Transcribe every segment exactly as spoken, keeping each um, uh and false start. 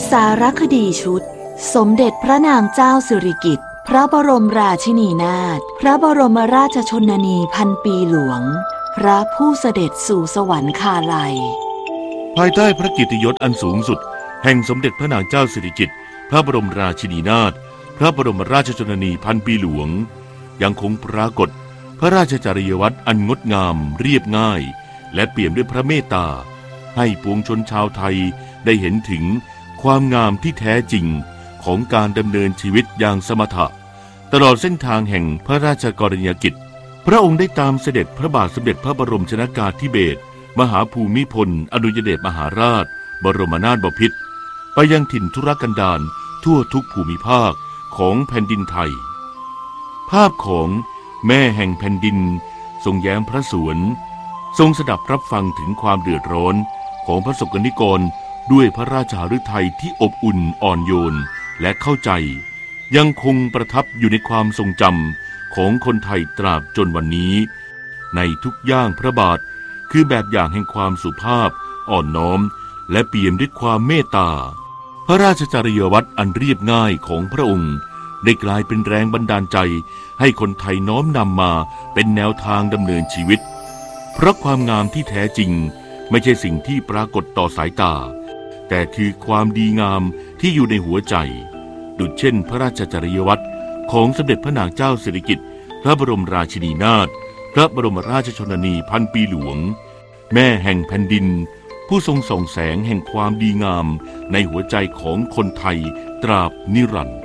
สารคดีชุดสมเด็จพระนางเจ้าสิริกิติ์พระบรมราชินีนาถพระบรมราชชนนีพันปีหลวงพระผู้เสด็จสู่สวรรคาลัยภายใต้พระเกียรติยศอันสูงสุดแห่งสมเด็จพระนางเจ้าสิริกิติ์พระบรมราชินีนาถพระบรมราชชนนีพันปีหลวงยังคงปรากฏพระราชจริยวัตรอันงดงามเรียบง่ายและเปี่ยมด้วยพระเมตตาให้ปวงชนชาวไทยได้เห็นถึงความงามที่แท้จริงของการดำเนินชีวิตอย่างสมถะตลอดเส้นทางแห่งพระราชกรณียกิจพระองค์ได้ตามเสด็จพระบาทสมเด็จพระบรมชนกาธิเบศรมหาภูมิพลอดุลยเดชมหาราชบรมนาถบพิตรไปยังถิ่นทุรกันดารทั่วทุกภูมิภาคของแผ่นดินไทยภาพของแม่แห่งแผ่นดินทรงแย้มพระสวนทรงสดับรับฟังถึงความเดือดร้อนของพระสกนิกรด้วยพระราชหฤทัยที่อบอุ่นอ่อนโยนและเข้าใจยังคงประทับอยู่ในความทรงจำของคนไทยตราบจนวันนี้ในทุกย่างพระบาทคือแบบอย่างแห่งความสุภาพอ่อนน้อมและเปี่ยมด้วยความเมตตาพระราชจริยวัตรอันเรียบง่ายของพระองค์ได้กลายเป็นแรงบันดาลใจให้คนไทยน้อมนำมาเป็นแนวทางดำเนินชีวิตเพราะความงามที่แท้จริงไม่ใช่สิ่งที่ปรากฏต่อสายตาแต่คือความดีงามที่อยู่ในหัวใจดุจเช่นพระราชจริยวัตรของสมเด็จพระนางเจ้าสิริกิติ์พระบรมราชินีนาถพระบรมราชชนนีพันปีหลวงแม่แห่งแผ่นดินผู้ทรงส่องแสงแห่งความดีงามในหัวใจของคนไทยตราบนิรันดร์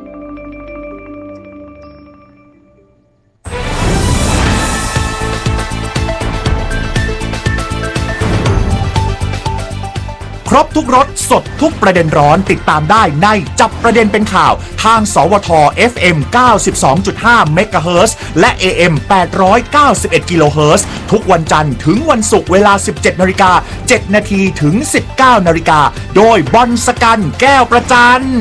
ครบทุกรสสดทุกประเด็นร้อนติดตามได้ในจับประเด็นเป็นข่าวทางสวท เอฟ เอ็ม เก้าสิบสองจุดห้า เมกะเฮิรตซ์และ เอ เอ็ม แปดร้อยเก้าสิบเอ็ด กิโลเฮิรตซ์ทุกวันจันทร์ถึงวันศุกร์เวลา สิบเจ็ดนาฬิกาเจ็ดนาทีถึง สิบเก้านาฬิกาโดยบอลสกันแก้วประจัน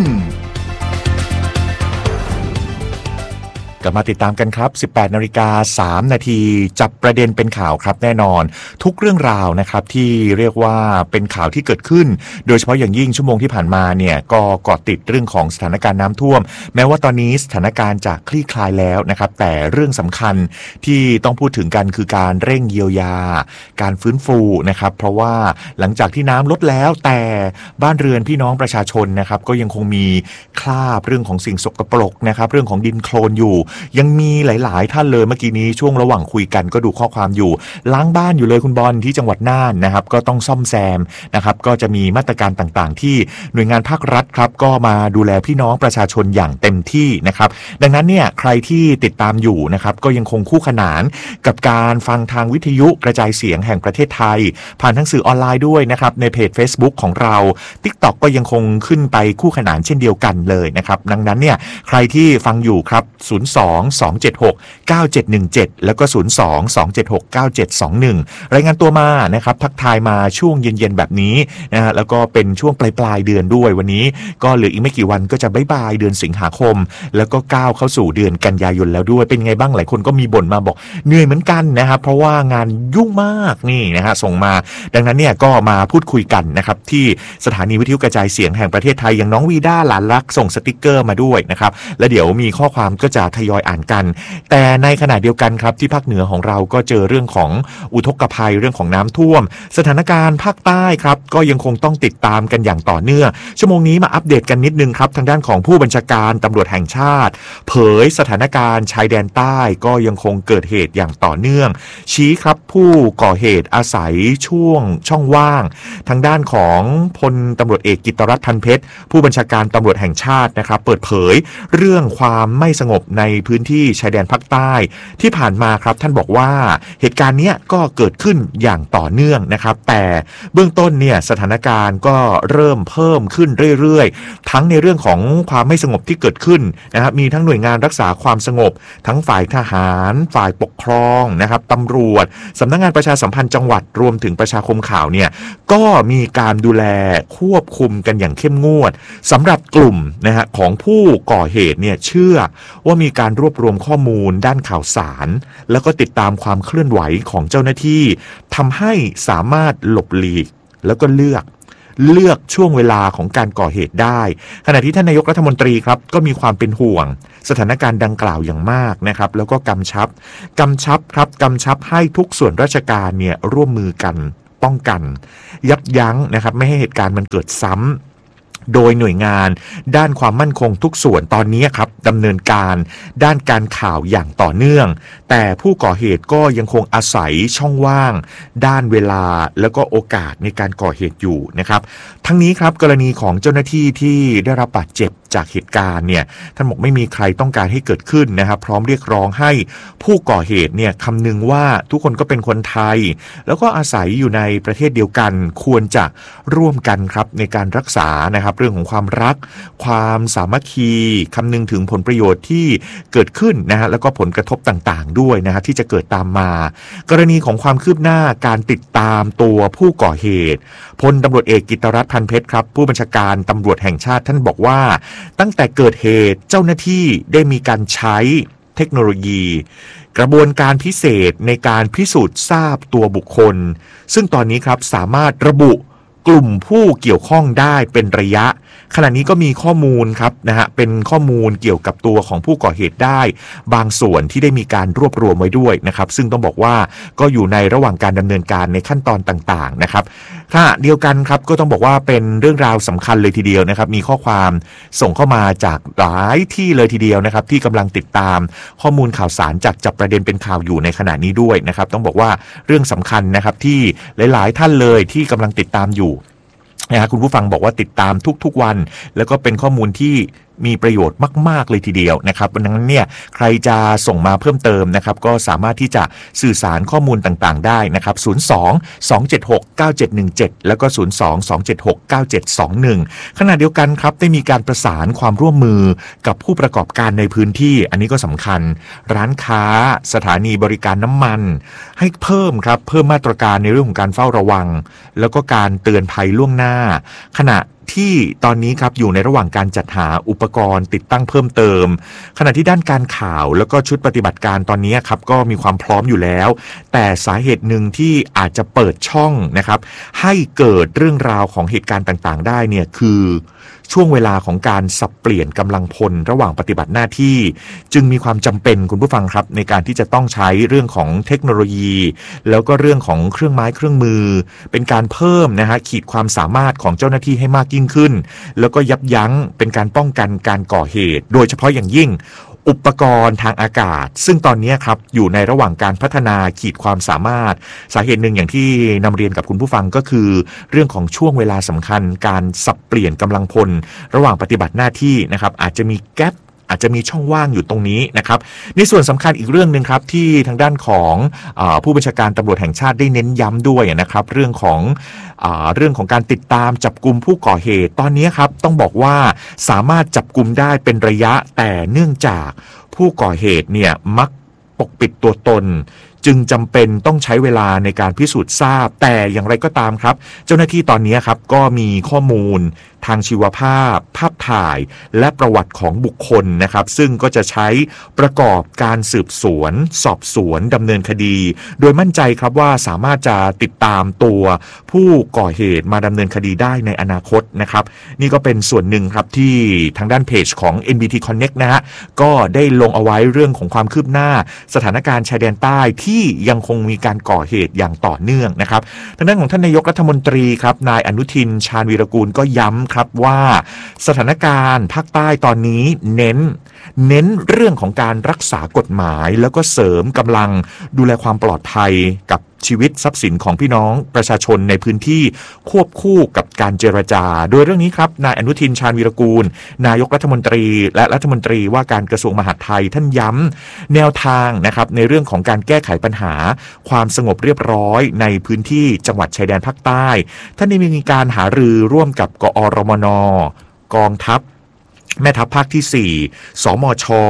กลับมาติดตามกันครับ สิบแปดนาฬิกาสามนาทีจับประเด็นเป็นข่าวครับแน่นอนทุกเรื่องราวนะครับที่เรียกว่าเป็นข่าวที่เกิดขึ้นโดยเฉพาะอย่างยิ่งชั่วโมงที่ผ่านมาเนี่ยก็เกาะติดเรื่องของสถานการณ์น้ำท่วมแม้ว่าตอนนี้สถานการณ์จะคลี่คลายแล้วนะครับแต่เรื่องสำคัญที่ต้องพูดถึงกันคือการเร่งเยียวยาการฟื้นฟูนะครับเพราะว่าหลังจากที่น้ำลดแล้วแต่บ้านเรือนพี่น้องประชาชนนะครับก็ยังคงมีคราบเรื่องของสิ่งสกปรกนะครับเรื่องของดินโคลนอยู่ยังมีหลายๆท่านเลยเมื่อกี้นี้ช่วงระหว่างคุยกันก็ดูข้อความอยู่ล้างบ้านอยู่เลยคุณบอลที่จังหวัดน่านนะครับก็ต้องซ่อมแซมนะครับก็จะมีมาตรการต่างๆที่หน่วยงานภาครัฐครับก็มาดูแลพี่น้องประชาชนอย่างเต็มที่นะครับดังนั้นเนี่ยใครที่ติดตามอยู่นะครับก็ยังคงคู่ขนานกับการฟังทางวิทยุกระจายเสียงแห่งประเทศไทยผ่านทั้งสื่อออนไลน์ด้วยนะครับในเพจ Facebook ของเรา TikTok ก็ยังคงขึ้นไปคู่ขนานเช่นเดียวกันเลยนะครับดังนั้นเนี่ยใครที่ฟังอยู่ครับศูนย์ สอง สอง เจ็ด หก เก้า เจ็ด หนึ่ง เจ็ดแล้วก็ศูนย์ สอง สอง เจ็ด หก เก้า เจ็ด สอง หนึ่งรายงานตัวมานะครับทักทายมาช่วงเย็นๆแบบนี้นะฮะแล้วก็เป็นช่วงปลายๆเดือนด้วยวันนี้ก็เหลืออีกไม่กี่วันก็จะบ๊ายบายเดือนสิงหาคมแล้วก็ก้าวเข้าสู่เดือนกันยายนแล้วด้วยเป็นไงบ้างหลายคนก็มีบ่นมาบอกเหนื่อยเหมือนกันนะครับเพราะว่างานยุ่งมากนี่นะฮะส่งมาดังนั้นเนี่ยก็มาพูดคุยกันนะครับที่สถานีวิทยุกระจายเสียงแห่งประเทศไทยอย่างน้องวีด้าหลานรักส่งสติ๊กเกอร์มาด้วยนะครับและเดี๋ยวมีข้อความก็จะทยอยอ่านกันแต่ในขณะเดียวกันครับที่ภาคเหนือของเราก็เจอเรื่องของอุทกภัยเรื่องของน้ำท่วมสถานการณ์ภาคใต้ครับก็ยังคงต้องติดตามกันอย่างต่อเนื่องชั่วโมงนี้มาอัปเดตกันนิดนึงครับทางด้านของผู้บัญชาการตำรวจแห่งชาติเผยสถานการณ์ชายแดนใต้ก็ยังคงเกิดเหตุอย่างต่อเนื่องชี้ครับผู้ก่อเหตุอาศัยช่วงช่องว่างทางด้านของพลตำรวจเอกกิตติรัตน์พันเพชรผู้บัญชาการตำรวจแห่งชาตินะครับเปิดเผยเรื่องความไม่สงบในพื้นที่ชายแดนภาคใต้ที่ผ่านมาครับท่านบอกว่าเหตุการณ์นี้ก็เกิดขึ้นอย่างต่อเนื่องนะครับแต่เบื้องต้นเนี่ยสถานการณ์ก็เริ่มเพิ่มขึ้นเรื่อยๆทั้งในเรื่องของความไม่สงบที่เกิดขึ้นนะครับมีทั้งหน่วยงานรักษาความสงบทั้งฝ่ายทหารฝ่ายปกครองนะครับตำรวจสำนักงานประชาสัมพันธ์จังหวัดรวมถึงประชาคมข่าวเนี่ยก็มีการดูแลควบคุมกันอย่างเข้มงวดสำหรับกลุ่มนะฮะของผู้ก่อเหตุเนี่ยเชื่อว่ามีการรวบรวมข้อมูลด้านข่าวสารแล้วก็ติดตามความเคลื่อนไหวของเจ้าหน้าที่ทำให้สามารถหลบหลีกแล้วก็เลือกเลือกช่วงเวลาของการก่อเหตุได้ขณะที่ท่านนายกรัฐมนตรีครับก็มีความเป็นห่วงสถานการณ์ดังกล่าวอย่างมากนะครับแล้วก็กำชับกำชับครับกำชับให้ทุกส่วนราชการเนี่ยร่วมมือกันป้องกันยับยั้งนะครับไม่ให้เหตุการณ์มันเกิดซ้ำโดยหน่วยงานด้านความมั่นคงทุกส่วนตอนนี้ครับดำเนินการด้านการข่าวอย่างต่อเนื่องแต่ผู้ก่อเหตุก็ยังคงอาศัยช่องว่างด้านเวลาแล้วก็โอกาสในการก่อเหตุอยู่นะครับทั้งนี้ครับกรณีของเจ้าหน้าที่ที่ได้รับบาดเจ็บจากเหตุการณ์เนี่ยท่านบอกไม่มีใครต้องการให้เกิดขึ้นนะครับพร้อมเรียกร้องให้ผู้ก่อเหตุเนี่ยคำนึงว่าทุกคนก็เป็นคนไทยแล้วก็อาศัยอยู่ในประเทศเดียวกันควรจะร่วมกันครับในการรักษานะครับเรื่องของความรักความสามัคคีคำนึงถึงผลประโยชน์ที่เกิดขึ้นนะฮะแล้วก็ผลกระทบต่างๆด้วยนะฮะที่จะเกิดตามมากรณีของความคืบหน้าการติดตามตัวผู้ก่อเหตุพลตำรวจเอกกิตติรัตน์พันเพชรครับผู้บัญชาการตำรวจแห่งชาติท่านบอกว่าตั้งแต่เกิดเหตุเจ้าหน้าที่ได้มีการใช้เทคโนโลยีกระบวนการพิเศษในการพิสูจน์ทราบตัวบุคคลซึ่งตอนนี้ครับสามารถระบุกลุ่มผู้เกี่ยวข้องได้เป็นระยะขณะนี้ก็มีข้อมูลครับนะฮะเป็นข้อมูลเกี่ยวกับตัวของผู้ก่อเหตุได้บางส่วนที่ได้มีการรวบรวมไว้ด้วยนะครับซึ่งต้องบอกว่าก็อยู่ในระหว่างการดำเนินการในขั้นตอนต่างๆนะครับขณะเดียวกันครับก็ต้องบอกว่าเป็นเรื่องราวสำคัญเลยทีเดียวนะครับมีข้อความส่งเข้ามาจากหลายที่เลยทีเดียวนะครับที่กำลังติดตามข้อมูลข่าวสารจากจับประเด็นเป็นข่าวอยู่ในขณะนี้ด้วยนะครับต้องบอกว่าเรื่องสำคัญนะครับที่หลายๆท่านเลยที่กำลังติดตามอยู่นะฮะคุณผู้ฟังบอกว่าติดตามทุกๆวันแล้วก็เป็นข้อมูลที่มีประโยชน์มากๆเลยทีเดียวนะครับดังนั้นเนี่ยใครจะส่งมาเพิ่มเติมนะครับก็สามารถที่จะสื่อสารข้อมูลต่างๆได้นะครับศูนย์ สอง สอง เจ็ด หก เก้า เจ็ด หนึ่ง เจ็ดแล้วก็ศูนย์ สอง สอง เจ็ด หก เก้า เจ็ด สอง หนึ่งขณะเดียวกันครับได้มีการประสานความร่วมมือกับผู้ประกอบการในพื้นที่อันนี้ก็สำคัญร้านค้าสถานีบริการน้ำมันให้เพิ่มครับเพิ่มมาตรการในเรื่องของการเฝ้าระวังแล้วก็การเตือนภัยล่วงหน้าขณะที่ตอนนี้ครับอยู่ในระหว่างการจัดหาอุปกรณ์ติดตั้งเพิ่มเติมขณะที่ด้านการข่าวแล้วก็ชุดปฏิบัติการตอนนี้ครับก็มีความพร้อมอยู่แล้วแต่สาเหตุหนึ่งที่อาจจะเปิดช่องนะครับให้เกิดเรื่องราวของเหตุการณ์ต่างๆได้เนี่ยคือช่วงเวลาของการสับเปลี่ยนกำลังพลระหว่างปฏิบัติหน้าที่จึงมีความจำเป็นคุณผู้ฟังครับในการที่จะต้องใช้เรื่องของเทคโนโลยีแล้วก็เรื่องของเครื่องไม้เครื่องมือเป็นการเพิ่มนะฮะขีดความสามารถของเจ้าหน้าที่ให้มากยิ่งขึ้นแล้วก็ยับยั้งเป็นการป้องกันการก่อเหตุโดยเฉพาะอย่างยิ่งอุปกรณ์ทางอากาศซึ่งตอนนี้ครับอยู่ในระหว่างการพัฒนาขีดความสามารถสาเหตุหนึ่งอย่างที่นำเรียนกับคุณผู้ฟังก็คือเรื่องของช่วงเวลาสำคัญการสับเปลี่ยนกำลังพลระหว่างปฏิบัติหน้าที่นะครับอาจจะมีแก๊ปอาจจะมีช่องว่างอยู่ตรงนี้นะครับในส่วนสำคัญอีกเรื่องนึงครับที่ทางด้านของเอ่อผู้บัญชาการตำรวจแห่งชาติได้เน้นย้ำด้วยนะครับเรื่องของเอ่อเรื่องของการติดตามจับกุมผู้ก่อเหตุตอนนี้ครับต้องบอกว่าสามารถจับกุมได้เป็นระยะแต่เนื่องจากผู้ก่อเหตุเนี่ยมักปกปิดตัวตนจึงจำเป็นต้องใช้เวลาในการพิสูจน์ทราบแต่อย่างไรก็ตามครับเจ้าหน้าที่ตอนนี้ครับก็มีข้อมูลทางชีวภาพภาพถ่ายและประวัติของบุคคลนะครับซึ่งก็จะใช้ประกอบการสืบสวนสอบสวนดำเนินคดีโดยมั่นใจครับว่าสามารถจะติดตามตัวผู้ก่อเหตุมาดำเนินคดีได้ในอนาคตนะครับนี่ก็เป็นส่วนหนึ่งครับที่ทางด้านเพจของ เอ็น บี ที Connect นะฮะก็ได้ลงเอาไว้เรื่องของความคืบหน้าสถานการณ์ชายแดนใต้ที่ยังคงมีการก่อเหตุอย่างต่อเนื่องนะครับทางด้านของท่านนายกรัฐมนตรีครับนายอนุทินชาญวีรกูลก็ย้ำครับว่าสถานการณ์ภาคใต้ตอนนี้เน้นเน้นเรื่องของการรักษากฎหมายแล้วก็เสริมกำลังดูแลความปลอดภัยกับชีวิตทรัพย์สินของพี่น้องประชาชนในพื้นที่ควบคู่กับการเจรจาโดยเรื่องนี้ครับนายอนุทินชาญวีรกูลนายกรัฐมนตรีและรัฐมนตรีว่าการกระทรวงมหาดไทยท่านย้ำแนวทางนะครับในเรื่องของการแก้ไขปัญหาความสงบเรียบร้อยในพื้นที่จังหวัดชายแดนภาคใต้ท่านได้มีการหารือร่วมกับกอรมน.กองทัพแม่ทัพภาคที่สี่สมช.ม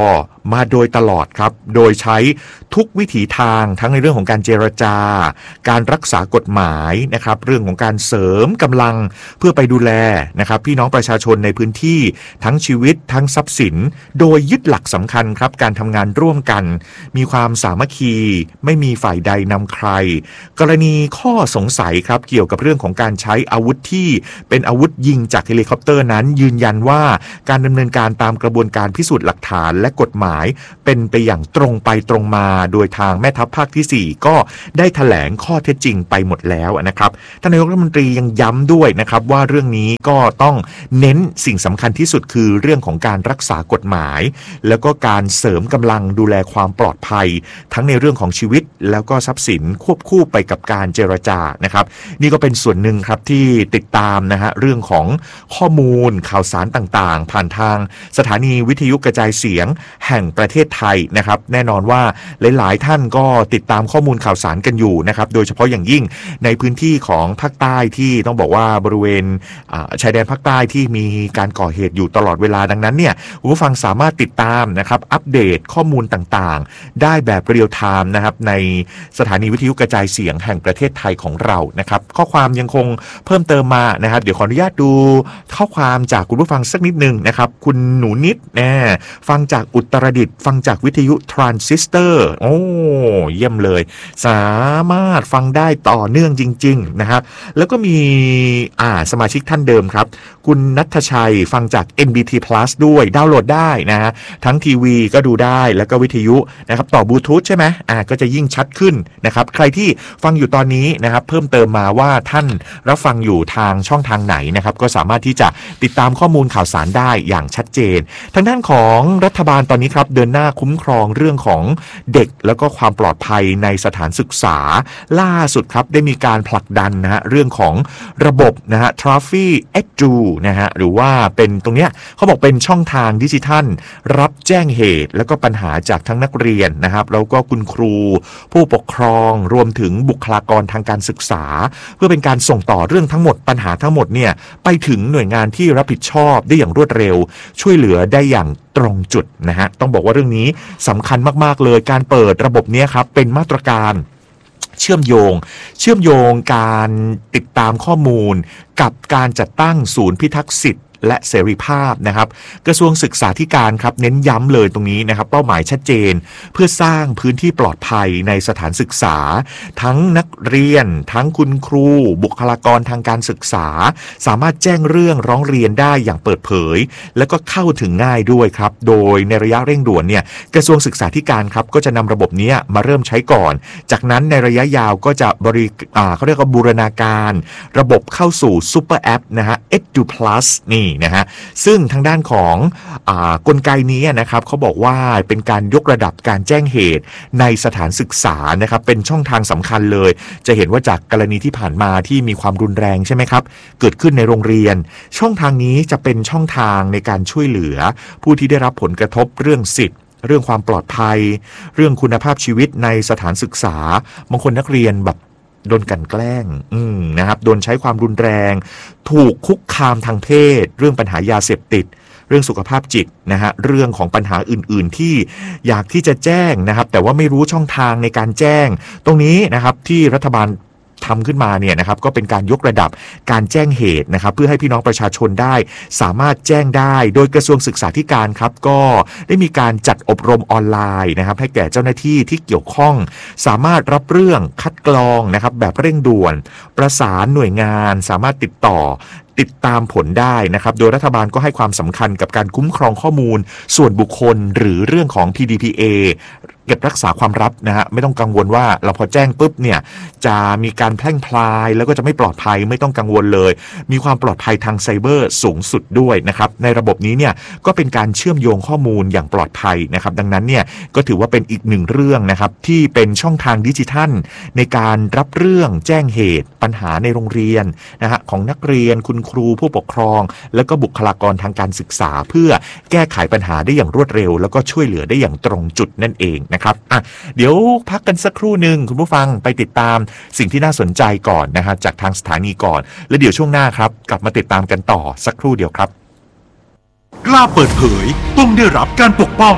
มาโดยตลอดครับโดยใช้ทุกวิถีทางทั้งในเรื่องของการเจรจาการรักษากฎหมายนะครับเรื่องของการเสริมกำลังเพื่อไปดูแลนะครับพี่น้องประชาชนในพื้นที่ทั้งชีวิตทั้งทรัพย์สินโดยยึดหลักสำคัญครับการทำงานร่วมกันมีความสามัคคีไม่มีฝ่ายใดนำใครกรณีข้อสงสัยครับเกี่ยวกับเรื่องของการใช้อาวุธที่เป็นอาวุธยิงจากเฮลิคอปเตอร์นั้นยืนยันว่าการดำเนินการตามกระบวนการพิสูจน์หลักฐานและกฎหมายเป็นไปอย่างตรงไปตรงมาโดยทางแม่ทัพภาคที่สี่ก็ได้แถลงข้อเท็จจริงไปหมดแล้วนะครับท่านนายกรัฐมนตรียังย้ำด้วยนะครับว่าเรื่องนี้ก็ต้องเน้นสิ่งสำคัญที่สุดคือเรื่องของการรักษากฎหมายแล้วก็การเสริมกำลังดูแลความปลอดภัยทั้งในเรื่องของชีวิตแล้วก็ทรัพย์สินควบคู่ไปกับการเจรจานะครับนี่ก็เป็นส่วนหนึ่งครับที่ติดตามนะฮะเรื่องของข้อมูลข่าวสารต่างๆผ่านทางสถานีวิทยุกระจายเสียงแห่งประเทศไทยนะครับแน่นอนว่าหลายๆท่านก็ติดตามข้อมูลข่าวสารกันอยู่นะครับโดยเฉพาะอย่างยิ่งในพื้นที่ของภาคใต้ที่ต้องบอกว่าบริเวณชายแดนภาคใต้ที่มีการก่อเหตุอยู่ตลอดเวลาดังนั้นเนี่ยคุณผู้ฟังสามารถติดตามนะครับอัปเดตข้อมูลต่างๆได้แบบเรียลไทม์นะครับในสถานีวิทยุกระจายเสียงแห่งประเทศไทยของเรานะครับข้อความยังคงเพิ่มเติมมานะครับเดี๋ยวขออนุญาตดูข้อความจากคุณผู้ฟังสักนิดนึงนะครับคุณหนูนิดแน่ฟังจากอุตรดิตถ์ฟังจากวิทยุทรานซิสเตอร์โอ้เยี่ยมเลยสามารถฟังได้ต่อเนื่องจริงๆนะครับแล้วก็มีอ่าสมาชิกท่านเดิมครับคุณณัฐชัยฟังจาก เอ็น บี ที Plus ด้วยดาวน์โหลดได้นะฮะทั้งทีวีก็ดูได้แล้วก็วิทยุนะครับต่อบลูทูธใช่ไหมอ่าก็จะยิ่งชัดขึ้นนะครับใครที่ฟังอยู่ตอนนี้นะครับเพิ่มเติมมาว่าท่านรับฟังอยู่ทางช่องทางไหนนะครับก็สามารถที่จะติดตามข้อมูลข่าวสารได้อย่างชัดเจนทางด้านของรัฐบาลตอนนี้ครับเดินหน้าคุ้มครองเรื่องของเด็กแล้วก็ความปลอดภัยในสถานศึกษาล่าสุดครับได้มีการผลักดันนะฮะเรื่องของระบบนะฮะ Trophy Edu นะฮะหรือว่าเป็นตรงเนี้ยเขาบอกเป็นช่องทางดิจิทัลรับแจ้งเหตุแล้วก็ปัญหาจากทั้งนักเรียนนะครับแล้วก็คุณครูผู้ปกครองรวมถึงบุคลากรทางการศึกษาเพื่อเป็นการส่งต่อเรื่องทั้งหมดปัญหาทั้งหมดเนี่ยไปถึงหน่วยงานที่รับผิดชอบได้อย่างรวดเร็วช่วยเหลือได้อย่างตรงจุดนะฮะต้องบอกว่าเรื่องนี้สำคัญมากๆเลยการเปิดระบบนี้ครับเป็นมาตรการเชื่อมโยงเชื่อมโยงการติดตามข้อมูลกับการจัดตั้งศูนย์พิทักษ์สิทธิ์และเสรีภาพนะครับกระทรวงศึกษาธิการครับเน้นย้ำเลยตรงนี้นะครับเป้าหมายชัดเจนเพื่อสร้างพื้นที่ปลอดภัยในสถานศึกษาทั้งนักเรียนทั้งคุณครูบุคลากรทางการศึกษาสามารถแจ้งเรื่องร้องเรียนได้อย่างเปิดเผยแล้วก็เข้าถึงง่ายด้วยครับโดยในระยะเร่งด่วนเนี่ยกระทรวงศึกษาธิการครับก็จะนำระบบนี้มาเริ่มใช้ก่อนจากนั้นในระยะยาวก็จะบริอ่าเขาเรียกว่าบูรณาการระบบเข้าสู่ซุปเปอร์แอปนะฮะ Edu Plus นี่นะฮะซึ่งทางด้านของอ่ากลไกนี้นะครับเขาบอกว่าเป็นการยกระดับการแจ้งเหตุในสถานศึกษานะครับเป็นช่องทางสำคัญเลยจะเห็นว่าจากกรณีที่ผ่านมาที่มีความรุนแรงใช่ไหมครับเกิดขึ้นในโรงเรียนช่องทางนี้จะเป็นช่องทางในการช่วยเหลือผู้ที่ได้รับผลกระทบเรื่องสิทธิ์เรื่องความปลอดภัยเรื่องคุณภาพชีวิตในสถานศึกษาบางคนนักเรียนแบบโดนกลั่นแกล้งอืมนะครับโดนใช้ความรุนแรงถูกคุกคามทางเพศเรื่องปัญหายาเสพติดเรื่องสุขภาพจิตนะฮะเรื่องของปัญหาอื่นๆที่อยากที่จะแจ้งนะครับแต่ว่าไม่รู้ช่องทางในการแจ้งตรงนี้นะครับที่รัฐบาลทำขึ้นมาเนี่ยนะครับก็เป็นการยกระดับการแจ้งเหตุนะครับเพื่อให้พี่น้องประชาชนได้สามารถแจ้งได้โดยกระทรวงศึกษาธิการครับก็ได้มีการจัดอบรมออนไลน์นะครับให้แก่เจ้าหน้าที่ที่เกี่ยวข้องสามารถรับเรื่องคัดกรองนะครับแบบเร่งด่วนประสานหน่วยงานสามารถติดต่อติดตามผลได้นะครับโดยรัฐบาลก็ให้ความสำคัญกับการคุ้มครองข้อมูลส่วนบุคคลหรือเรื่องของ พี ดี พี เอ เก็บรักษาความลับนะฮะไม่ต้องกังวลว่าเราพอแจ้งปุ๊บเนี่ยจะมีการแพร่งพลายแล้วก็จะไม่ปลอดภัยไม่ต้องกังวลเลยมีความปลอดภัยทางไซเบอร์สูงสุดด้วยนะครับในระบบนี้เนี่ยก็เป็นการเชื่อมโยงข้อมูลอย่างปลอดภัยนะครับดังนั้นเนี่ยก็ถือว่าเป็นอีกหนึ่งเรื่องนะครับที่เป็นช่องทางดิจิทัลในการรับเรื่องแจ้งเหตุปัญหาในโรงเรียนนะฮะของนักเรียนคุณครูผู้ปกครองแล้วก็บุคลากรทางการศึกษาเพื่อแก้ไขปัญหาได้อย่างรวดเร็วแล้วก็ช่วยเหลือได้อย่างตรงจุดนั่นเองนะครับอ่ะเดี๋ยวพักกันสักครู่หนึ่งคุณผู้ฟังไปติดตามสิ่งที่น่าสนใจก่อนนะฮะจากทางสถานีก่อนแล้วเดี๋ยวช่วงหน้าครับกลับมาติดตามกันต่อสักครู่เดียวครับกล้าเปิดเผยต้องได้รับการปกป้อง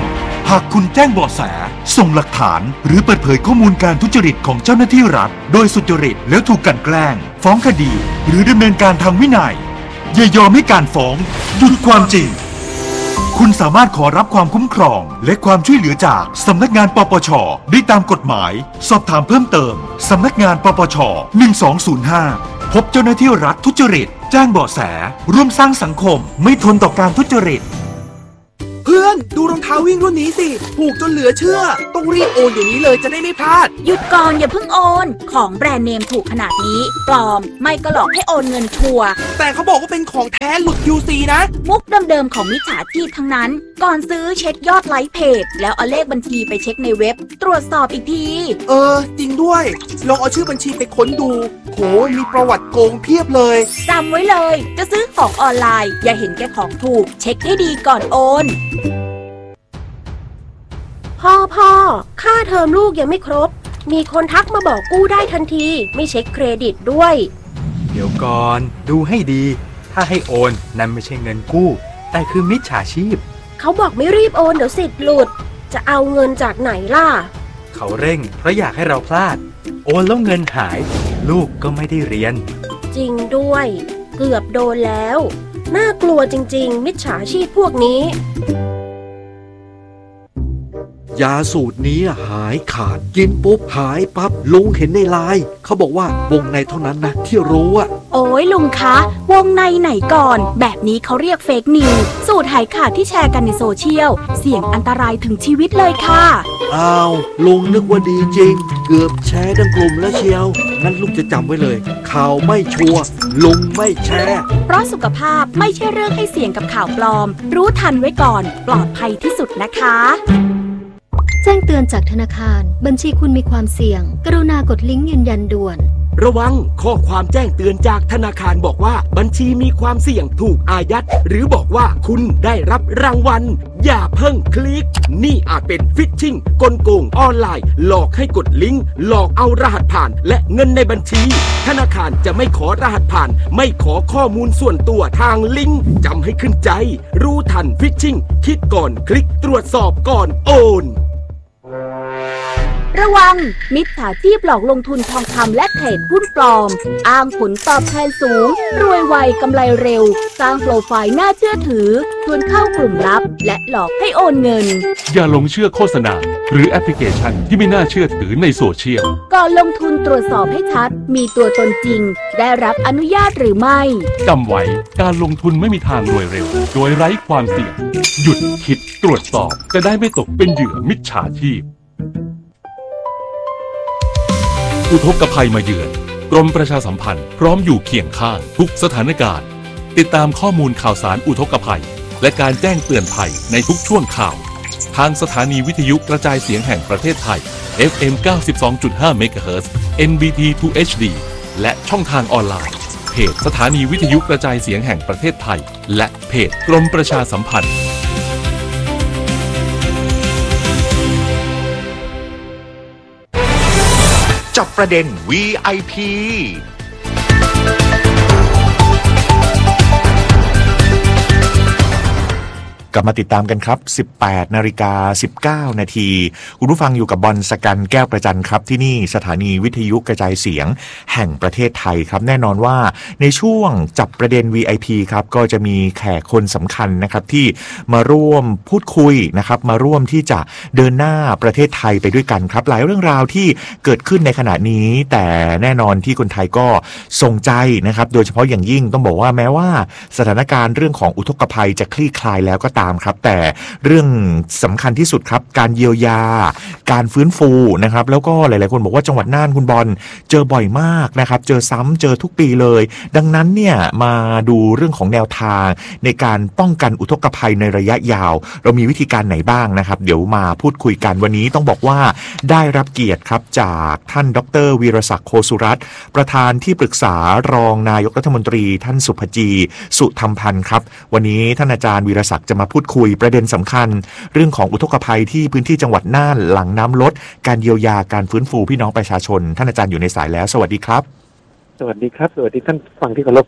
หากคุณแจ้งเบาะแสส่งหลักฐานหรือเปิดเผยข้อมูลการทุจริตของเจ้าหน้าที่รัฐโดยสุจริตแล้วถูกกลั่นแกล้งฟ้องคดีหรือดำเนินการทางวินัยอย่ายอมให้การฟ้องหยุดความจริงคุณสามารถขอรับความคุ้มครองและความช่วยเหลือจากสำนักงานปปช.ได้ตามกฎหมายสอบถามเพิ่มเติมสำนักงานปปช.หนึ่งสองศูนย์ห้าพบเจ้าหน้าที่รัฐทุจริตแจ้งเบาะแสร่วมสร้างสังคมไม่ทนต่อการทุจริตเพื่อนดูรองเท้าวิ่งรุ่นนี้สิถูกจนเหลือเชื่อต้องรีบโอนอย่างนี้เลยจะได้ไม่พลาดหยุดก่อนอย่าเพิ่งโอนของแบรนด์เนมถูกขนาดนี้ปลอมไม่ก็หลอกให้โอนเงินชัวร์แต่เขาบอกว่าเป็นของแท้หลุด ยู ซี นะมุกเดิมๆของมิจฉาชีพทั้งนั้นก่อนซื้อเช็คยอดไลค์เพจแล้วเอาเลขบัญชีไปเช็คในเว็บตรวจสอบอีกทีเออจริงด้วยลองเอาชื่อบัญชีไปค้นดูโหมีประวัติโกงเพียบเลยจำไว้เลยจะซื้อของออนไลน์อย่าเห็นแก่ของถูกเช็คให้ดีก่อนโอนพ่อพ่อค่าเทอมลูกยังไม่ครบมีคนทักมาบอกกู้ได้ทันทีไม่เช็คเครดิตด้วยเดี๋ยวก่อนดูให้ดีถ้าให้โอนนั่นไม่ใช่เงินกู้แต่คือมิจฉาชีพเขาบอกไม่รีบโอนเดี๋ยวสิทธิ์หลุดจะเอาเงินจากไหนล่ะเขาเร่งเพราะอยากให้เราพลาดโอนแล้วเงินหายลูกก็ไม่ได้เรียนจริงด้วยเกือบโดนแล้วน่ากลัวจริงๆมิจฉาชีพพวกนี้ยาสูตรนี้หายขาดกินปุ๊บหายปั๊บลุงเห็นในไลน์เขาบอกว่าวงในเท่านั้นนะที่รู้อะโอ้ยลุงคะวงในไหนก่อนแบบนี้เขาเรียกเฟกนิวส์สูตรหายขาดที่แชร์กันในโซเชียลเสี่ยงอันตรายถึงชีวิตเลยค่ะอ้าวลุงนึกว่าดีจริงเกือบแชร์ทั้งกลุ่มแล้วเชียวงั้นลุงจะจำไว้เลยข่าวไม่ชัวร์ลุงไม่แชร์เพราะสุขภาพไม่ใช่เรื่องให้เสี่ยงกับข่าวปลอมรู้ทันไว้ก่อนปลอดภัยที่สุดนะคะแจ้งเตือนจากธนาคารบัญชีคุณมีความเสี่ยงกรุณากดลิงก์ยืนยันด่วนระวังข้อความแจ้งเตือนจากธนาคารบอกว่าบัญชีมีความเสี่ยงถูกอายัดหรือบอกว่าคุณได้รับรางวัลอย่าเพิ่งคลิกนี่อาจเป็นฟิชชิงกลโกงออนไลน์หลอกให้กดลิงก์หลอกเอารหัสผ่านและเงินในบัญชีธนาคารจะไม่ขอรหัสผ่านไม่ขอข้อมูลส่วนตัวทางลิงก์จำให้ขึ้นใจรู้ทันฟิชชิงคิดก่อนคลิกตรวจสอบก่อนโอนระวังมิจฉาชีพหลอกลงทุนทองคำและเทรดหุ้นปลอมอ้างผลตอบแทนสูงรวยไวกำไรเร็วสร้างโปรไฟล์น่าเชื่อถือชวนเข้ากลุ่มลับและหลอกให้โอนเงินอย่าหลงเชื่อโฆษณาหรือแอปพลิเคชันที่ไม่น่าเชื่อถือในโซเชียลก่อนลงทุนตรวจสอบให้ชัดมีตัวตนจริงได้รับอนุญาตหรือไม่จำไว้การลงทุนไม่มีทางรวยเร็วโดยไร้ความเสี่ยงหยุดคิดตรวจสอบจะได้ไม่ตกเป็นเหยื่อมิจฉาชีพอุทกภัยมาเยือนกรมประชาสัมพันธ์พร้อมอยู่เคียงข้างทุกสถานการณ์ติดตามข้อมูลข่าวสารอุทกภัยและการแจ้งเตือนภัยในทุกช่วงข่าวทางสถานีวิทยุกระจายเสียงแห่งประเทศไทย เอฟ เอ็ม เก้าสิบสองจุดห้า เมกะเฮิรตซ์ เอ็น บี ที ทู เอช ดี และช่องทางออนไลน์เพจสถานีวิทยุกระจายเสียงแห่งประเทศไทยและเพจกรมประชาสัมพันธ์จับประเด็น วี ไอ พี กลับมาติดตามกันครับ สิบแปดนาฬิกาสิบเก้านาทีคุณผู้ฟังอยู่กับบอลสกันแก้วประจันครับที่นี่สถานีวิทยุกระจายเสียงแห่งประเทศไทยครับแน่นอนว่าในช่วงจับประเด็น วี ไอ พี ครับก็จะมีแขกคนสำคัญนะครับที่มาร่วมพูดคุยนะครับมาร่วมที่จะเดินหน้าประเทศไทยไปด้วยกันครับหลายเรื่องราวที่เกิดขึ้นในขณะนี้แต่แน่นอนที่คนไทยก็ส่งใจนะครับโดยเฉพาะอย่างยิ่งต้องบอกว่าแม้ว่าสถานการณ์เรื่องของอุทกภัยจะคลี่คลายแล้วก็ตามครับแต่เรื่องสำคัญที่สุดครับการเยียวยาการฟื้นฟูนะครับแล้วก็หลายๆคนบอกว่าจังหวัดน่านคุณบอลเจอบ่อยมากนะครับเจอซ้ำเจอทุกปีเลยดังนั้นเนี่ยมาดูเรื่องของแนวทางในการป้องกันอุทกภัยในระยะยาวเรามีวิธีการไหนบ้างนะครับเดี๋ยวมาพูดคุยกันวันนี้ต้องบอกว่าได้รับเกียรติครับจากท่านดร.วีรศักดิ์โคสุรัตน์ประธานที่ปรึกษารองนายกรัฐมนตรีท่านสุภจีสุธรรมพันธ์ครับวันนี้ท่านอาจารย์วีรศักดิ์จะมาพูดคุยประเด็นสำคัญเรื่องของอุทกภัยที่พื้นที่จังหวัดน่านหลังน้ำลดการเยียวยาการฟื้นฟูพี่น้องประชาชนท่านอาจารย์อยู่ในสายแล้วสวัสดีครับสวัสดีครับสวัสดีท่านฟังที่เคารพครับ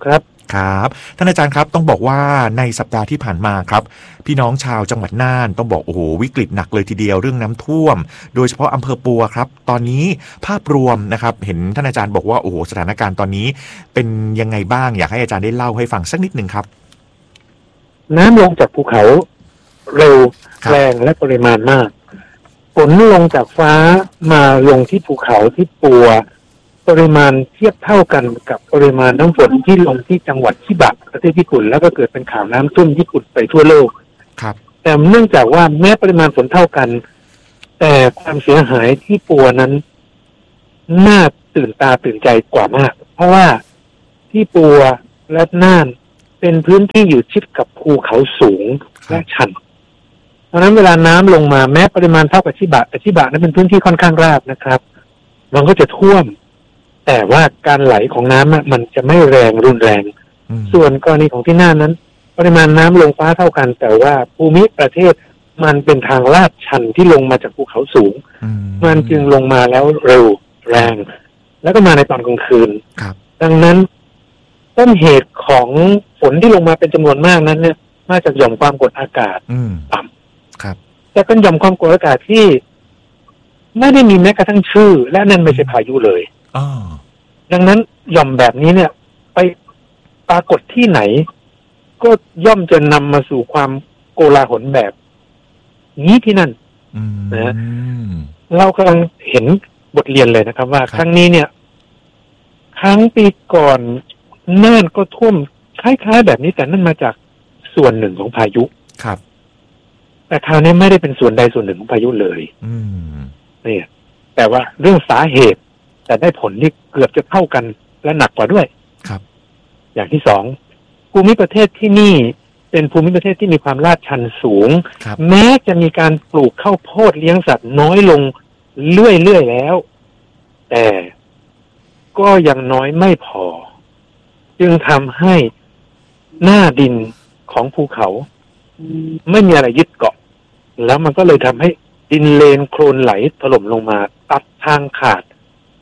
ครับท่านอาจารย์ครับต้องบอกว่าในสัปดาห์ที่ผ่านมาครับพี่น้องชาวจังหวัดน่านต้องบอกโอ้โหวิกฤตหนักเลยทีเดียวเรื่องน้ำท่วมโดยเฉพาะอำเภอปัวครับตอนนี้ภาพรวมนะครับเห็นท่านอาจารย์บอกว่าโอ้โหสถานการณ์ตอนนี้เป็นยังไงบ้างอยากให้อาจารย์ได้เล่าให้ฟังสักนิดนึงครับน้ำลงจากภูเขาเร็วแรงและปริมาณมากฝนลงจากฟ้ามาลงที่ภูเขาที่ปัวปริมาณเทียบเท่ากันกับปริมาณน้ำฝนที่ลงที่จังหวัดชิบะประเทศญี่ปุ่นแล้วก็เกิดเป็นข่าวน้ำท่วมญี่ปุ่นไปทั่วโลกครับแต่เนื่องจากว่าแม้ปริมาณฝนเท่ากันแต่ความเสียหายที่ปัวนั้นน่าตื่นตาตื่นใจกว่ามากเพราะว่าที่ปัวและน่านเป็นพื้นที่อยู่ชิดกับภูเขาสูงและชันเพราะฉะนั้นเวลาน้ำลงมาแม้ปริมาณเท่ากับชิบะแต่ชิบะนั้นเป็นพื้นที่ค่อนข้างราบนะครับมันก็จะท่วมแต่ว่าการไหลของน้ำมันจะไม่แรงรุนแรงส่วนกรณีของที่น่านนั้น ปริมาณน้ำลงฟ้าเท่ากันแต่ว่าภูมิประเทศมันเป็นทางลาดชันที่ลงมาจากภูเขาสูงมันจึงลงมาแล้วเร็วแรงแล้วก็มาในตอนกลางคืนดังนั้นต้นเหตุของฝนที่ลงมาเป็นจำนวนมากนั้นเนี่ยมาจากหย่อมความกดอากาศต่ำแต่เป็นหย่อมความกดอากาศที่ไม่ได้มีแม้กระทั่งชื่อและนั่นไม่ใช่พายุเลยดังนั้นหย่อมแบบนี้เนี่ยไปปรากฏที่ไหนก็ย่อมจะนำมาสู่ความโกลาหลแบบนี้ที่นั่นนะเรากำลังเห็นบทเรียนเลยนะครับว่าครั้งนี้เนี่ยครั้งปีก่อนน่านก็ท่วมคล้ายๆแบบนี้แต่นั่นมาจากส่วนหนึ่งของพายุครับแต่คราวนี้ไม่ได้เป็นส่วนใดส่วนหนึ่งของพายุเลยนี่แต่ว่าเรื่องสาเหตุแต่ได้ผลที่เกือบจะเท่ากันและหนักกว่าด้วยครับอย่างที่สองภูมิประเทศที่นี่เป็นภูมิประเทศที่มีความลาดชันสูงแม้จะมีการปลูกข้าวโพดเลี้ยงสัตว์น้อยลงเรื่อยๆแล้วแต่ก็ยังน้อยไม่พอจึงทำให้หน้าดินของภูเขาไม่มีอะไรยึดเกาะแล้วมันก็เลยทำให้ดินเลนโคลนไหลถล่มลงมาตัดทางขาด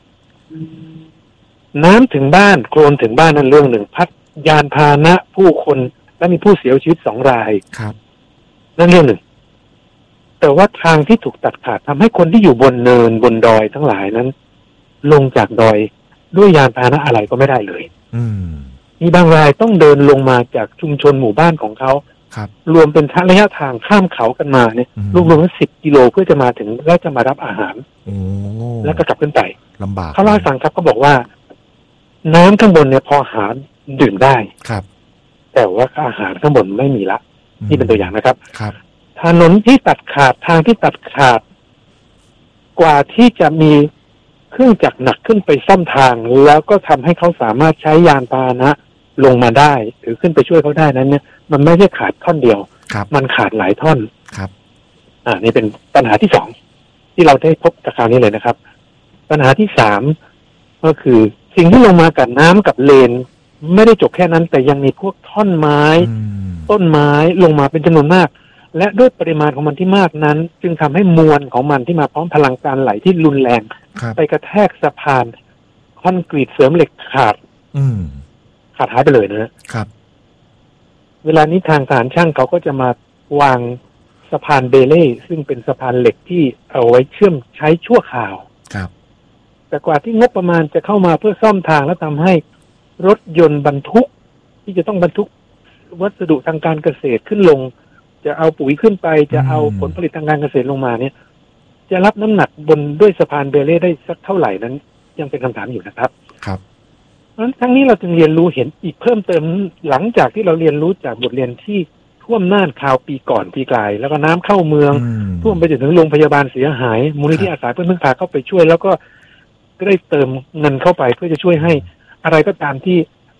น้ำถึงบ้านโคลนถึงบ้านนั่นเรื่องหนึ่งพัดยานพาหนะผู้คนและมีผู้เสียชีวิตสองรายครับนั่นเรื่องหนึ่งแต่ว่าทางที่ถูกตัดขาดทำให้คนที่อยู่บนเนินบนดอยทั้งหลายนั้นลงจากดอยด้วยยานพาหนะอะไรก็ไม่ได้เลยมีบางรายต้องเดินลงมาจากชุมชนหมู่บ้านของเขาครับรวมเป็นระยะทางข้ามเขากันมาเนี่ยรวมๆสิบกิโลเพื่อจะมาถึงแล้วจะมารับอาหารแล้วก็กลับขึ้นไปลำบากเขาเล่าให้ฟังครับเขาบอกว่าน้ำข้างบนเนี่ยพอหาดื่มได้ครับแต่ว่าอาหารข้างบนไม่มีละนี่เป็นตัวอย่างนะครับครับถนนที่ตัดขาดทางที่ตัดขาดกว่าที่จะมีเครื่องจักรหนักขึ้นไปซ่อมทางแล้วก็ทำให้เขาสามารถใช้ยานพาหนะลงมาได้หรือขึ้นไปช่วยเขาได้นั้นเนี่ยมันไม่ใช่ขาดท่อนเดียวมันขาดหลายท่อนครับอ่านี่เป็นปัญหาที่สองที่เราได้พบจากคราวนี้เลยนะครับปัญหาที่สามก็คือสิ่งที่ลงมากับน้ำกับเลนไม่ได้จบแค่นั้นแต่ยังมีพวกท่อนไม้ต้นไม้ลงมาเป็นจำนวนมากและด้วยปริมาณของมันที่มากนั้นจึงทำให้มวลของมันที่มาพร้อมพลังการไหลที่รุนแรงไปกระแทกสะพานคอนกรีตเสริมเหล็กขาดขาดหายไปเลยนะครับเวลานี้ทางทหารช่างเขาก็จะมาวางสะพานเบเล่ซึ่งเป็นสะพานเหล็กที่เอาไว้เชื่อมใช้ชั่วคราวครับแต่กว่าที่งบประมาณจะเข้ามาเพื่อซ่อมทางและทำให้รถยนต์บรรทุกที่จะต้องบรรทุกวัสดุทางการเกษตรขึ้นลงจะเอาปุ๋ยขึ้นไปจะเอาผลผลิตทางการเกษตรลงมาเนี่ยจะรับน้ำหนักบนด้วยสะพานเบเล่ได้สักเท่าไหร่นั้นยังเป็นคำถามอยู่นะครับครับเพราะฉะนั้นทั้งนี้เราจึงเรียนรู้เห็นอีกเพิ่มเติมหลังจากที่เราเรียนรู้จากบทเรียนที่ท่วมน่านคราวปีก่อนปีกลายแล้วก็น้ำเข้าเมืองท่วมไปจนถึงโรงพยาบาลเสียหายมูลนิธิอาสาเพื่อนพึ่งพาเข้าไปช่วยแล้วก็ก็ได้เติมเงินเข้าไปเพื่อจะช่วยให้อะไรก็ตามที่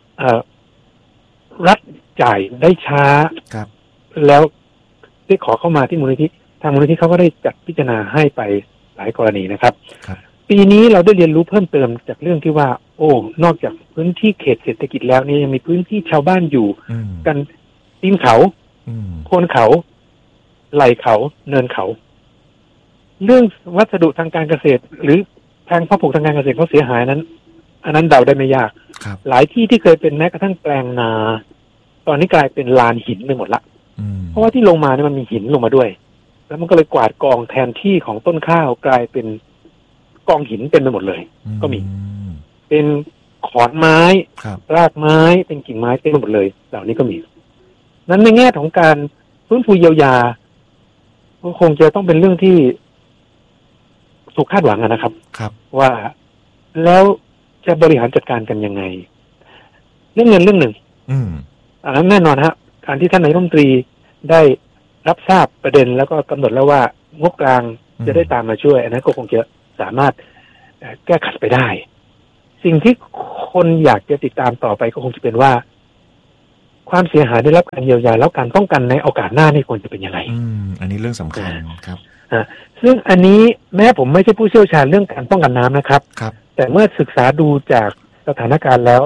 รัฐจ่ายได้ช้าแล้วได้ขอเข้ามาที่มูลนิธิทางมูลนิธิเขาก็ได้จัดพิจารณาให้ไปหลายกรณีนะครับปีนี้เราได้เรียนรู้เพิ่มเติมจากเรื่องที่ว่าโอ้นอกจากพื้นที่เขตเศรษฐกิจแล้วนี่ยังมีพื้นที่ชาวบ้านอยู่กันตีนเขาโคนเขาไหล่เขาเนินเขาเรื่องวัสดุทางการเกษตรหรือทางพ่อปลูกทางการเกษตรเขาเสียหายนั้นอันนั้นเดาได้ไม่ยากหลายที่ที่เคยเป็นแม้กระทั่งแปลงนาตอนนี้กลายเป็นลานหินไปหมดละเพราะว่าที่ลงมาเนี่ยมันมีหินลงมาด้วยแล้วมันก็เลยกวาดกองแทนที่ของต้นข้าวกลายเป็นกองหินเต็มไปหมดเลยก็มีเป็นขอนไม้รากไม้เป็นกิ่งไม้เต็มไปหมดเลยเหล่านี้ก็มีนั้นในแง่ของการฟื้นฟูเยียวยาก็คงจะต้องเป็นเรื่องที่ถูกคาดหวังนะครับครับว่าแล้วจะบริหารจัดการกันยังไงเรื่องเงินเรื่องหนึ่งอืมอันนั้นแน่นอนฮะการที่ท่านนายกรัฐมนตรีได้รับทราบประเด็นแล้วก็กำหนดแล้วว่างบกลางจะได้ตามมาช่วยอันนั้นก็คงจะสามารถแก้ขัดไปได้สิ่งที่คนอยากจะติดตามต่อไปก็คงจะเป็นว่าความเสียหายได้รับการเยียวยาแล้วการป้องกันในโอกาสหน้านี่ควรจะเป็นยังไงอืมอันนี้เรื่องสำคัญครับอ่าซึ่งอันนี้แม้ผมไม่ใช่ผู้เชี่ยวชาญเรื่องการป้องกันน้ำนะครับครับแต่เมื่อศึกษาดูจากสถานการณ์แล้ว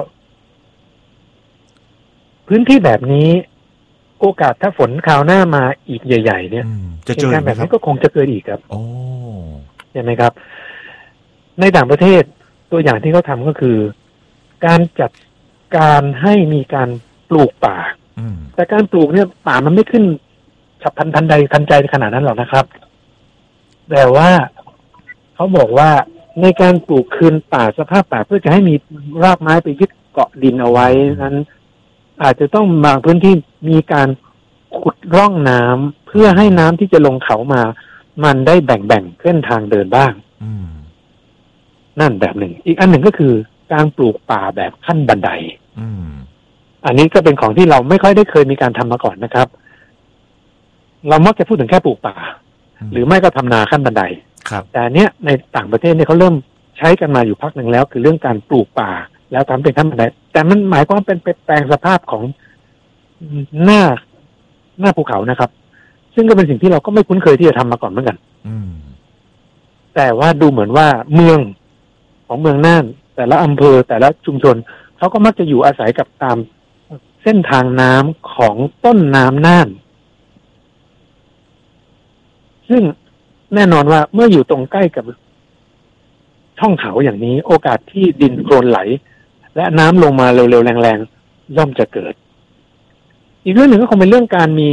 พื้นที่แบบนี้โอกาสถ้าฝนคราวหน้ามาอีกใหญ่ๆเนี่ยจะเจอแบบนี้ก็คงจะเกิดอีกครับโอ้ใช่ไหมครับในต่างประเทศตัวอย่างที่เขาทำก็คือการจัดการให้มีการปลูกป่าแต่การปลูกเนี่ยป่ามันไม่ขึ้นฉับพลันทันใดทันใจขนาดนั้นหรอกนะครับแต่ว่าเขาบอกว่าในการปลูกคืนป่าสภาพป่าเพื่อจะให้มีรากไม้ไปยึดเกาะดินเอาไว้นั้นอาจจะต้องบางพื้นที่มีการขุดร่องน้ำเพื่อให้น้ำที่จะลงเขามามันได้แบ่งๆเส้นทางเดินบ้างนั่นแบบหนึ่งอีกอันหนึ่งก็คือการปลูกป่าแบบขั้นบันไดอันนี้ก็เป็นของที่เราไม่ค่อยได้เคยมีการทำมาก่อนนะครับเรามักจะพูดถึงแค่ปลูกป่าหรือไม่ก็ทำนาขั้นบันไดแต่เนี้ยในต่างประเทศเนี่ยเขาเริ่มใช้กันมาอยู่พักหนึ่งแล้วคือเรื่องการปลูกป่าแล้วทำเป็นขั้นบันไดแต่มันหมายความว่าเป็นแปลงสภาพของหน้าหน้าภูเขานะครับซึ่งก็เป็นสิ่งที่เราก็ไม่คุ้นเคยที่จะทำมาก่อนเหมือนกันแต่ว่าดูเหมือนว่าเมืองของเมืองน่านแต่ละอำเภอแต่ละชุมชนเขาก็มักจะอยู่อาศัยกับตามเส้นทางน้ำของต้นน้ำน่านซึ่งแน่นอนว่าเมื่ออยู่ตรงใกล้กับช่องเขาอย่างนี้โอกาสที่ดินโคลนไหลและน้ำลงมาเร็วๆแรงๆย่อมจะเกิดอีกเรื่องหนึ่งก็คงเป็นเรื่องการมี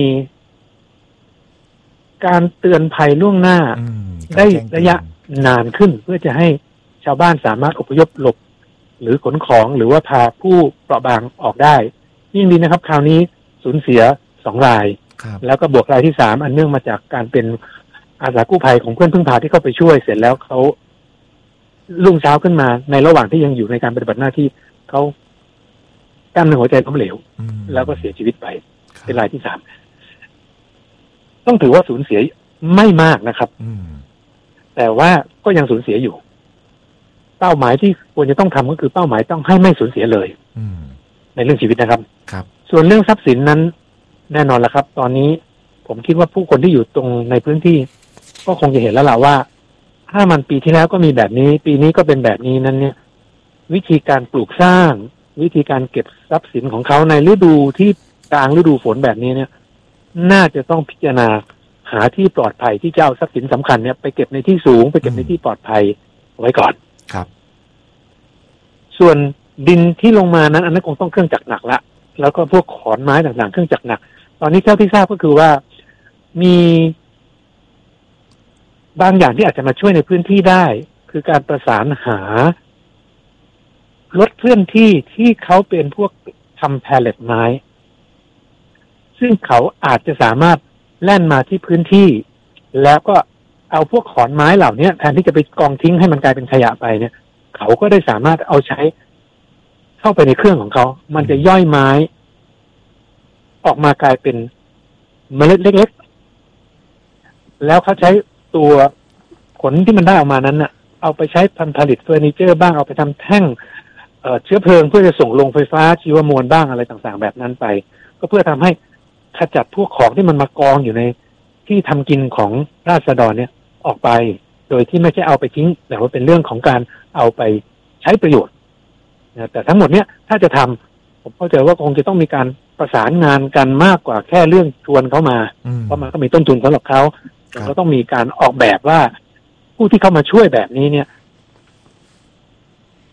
การเตือนภัยล่วงหน้าได้ระยะนานขึ้นเพื่อจะให้ชาวบ้านสามารถอพยพหลบหรือขนของหรือว่าพาผู้เปราะบางออกได้ยิ่งดีนะครับคราวนี้สูญเสียสองรายแล้วก็บวกรายที่สามอันเนื่องมาจากการเป็นอาสากู้ภัยของเพื่อนพึ่งพาที่เข้าไปช่วยเสร็จแล้วเขารุ่งเช้าขึ้นมาในระหว่างที่ยังอยู่ในการปฏิบัติหน้าที่เขากล้ามเนื้อหัวใจล้มเหลวแล้วก็เสียชีวิตไปเป็นรายที่สามต้องถือว่าสูญเสียไม่มากนะครับแต่ว่าก็ยังสูญเสียอยู่เป้าหมายที่ควรจะต้องทำก็คือเป้าหมายต้องให้ไม่สูญเสียเลยในเรื่องชีวิตนะครับครับส่วนเรื่องทรัพย์สินนั้นแน่นอนละครับตอนนี้ผมคิดว่าผู้คนที่อยู่ตรงในพื้นที่ก็คงจะเห็นแล้วล่ะว่าถ้ามันปีที่แล้วก็มีแบบนี้ปีนี้ก็เป็นแบบนี้นั้นเนี่ยวิธีการปลูกสร้างวิธีการเก็บทรัพย์สินของเขาในฤดูที่กลางฤดูฝนแบบนี้เนี่ยน่าจะต้องพิจารณาหาที่ปลอดภัยที่จะเอาทรัพย์สินสำคัญเนี่ยไปเก็บในที่สูงไปเก็บในที่ปลอดภัยไว้ก่อนครับส่วนดินที่ลงมานั้นอันนั้นคงต้องเครื่องจักรหนักละแล้วก็พวกขอนไม้ต่างๆเครื่องจักรหนักตอนนี้เท่าที่ทราบก็คือว่ามีบางอย่างที่อาจจะมาช่วยในพื้นที่ได้คือการประสานหารถเคลื่อนที่ที่เขาเป็นพวกทำแพลเลตไม้ซึ่งเขาอาจจะสามารถแล่นมาที่พื้นที่แล้วก็เอาพวกขอนไม้เหล่านี้แทนที่จะไปกองทิ้งให้มันกลายเป็นขยะไปเนี่ยเขาก็ได้สามารถเอาใช้เข้าไปในเครื่องของเขามันจะย่อยไม้ออกมากลายเป็นเมล็ดเล็กๆแล้วเขาใช้ตัวผลที่มันได้ออกมานั้นน่ะเอาไปใช้ทำผลิตเฟอร์นิเจอร์บ้างเอาไปทำแท่งเอ่อเชื้อเพลิงเพื่อจะส่งลงไฟฟ้าชีวมวลบ้างอะไรต่างๆแบบนั้นไปก็เพื่อทำให้ขจัดพวกของที่มันมากองอยู่ในที่ทำกินของราษฎรเนี่ยออกไปโดยที่ไม่ใช่เอาไปทิ้งแต่ว่าเป็นเรื่องของการเอาไปใช้ประโยชน์นะแต่ทั้งหมดเนี้ยถ้าจะทำผมเข้าใจว่าคงจะต้องมีการประสานงานกันมากกว่าแค่เรื่องชวนเขามาเพราะมันก็มีต้นทุนสำหรับเขาแต่ก็ต้องมีการออกแบบว่าผู้ที่เข้ามาช่วยแบบนี้เนี่ยรัฐ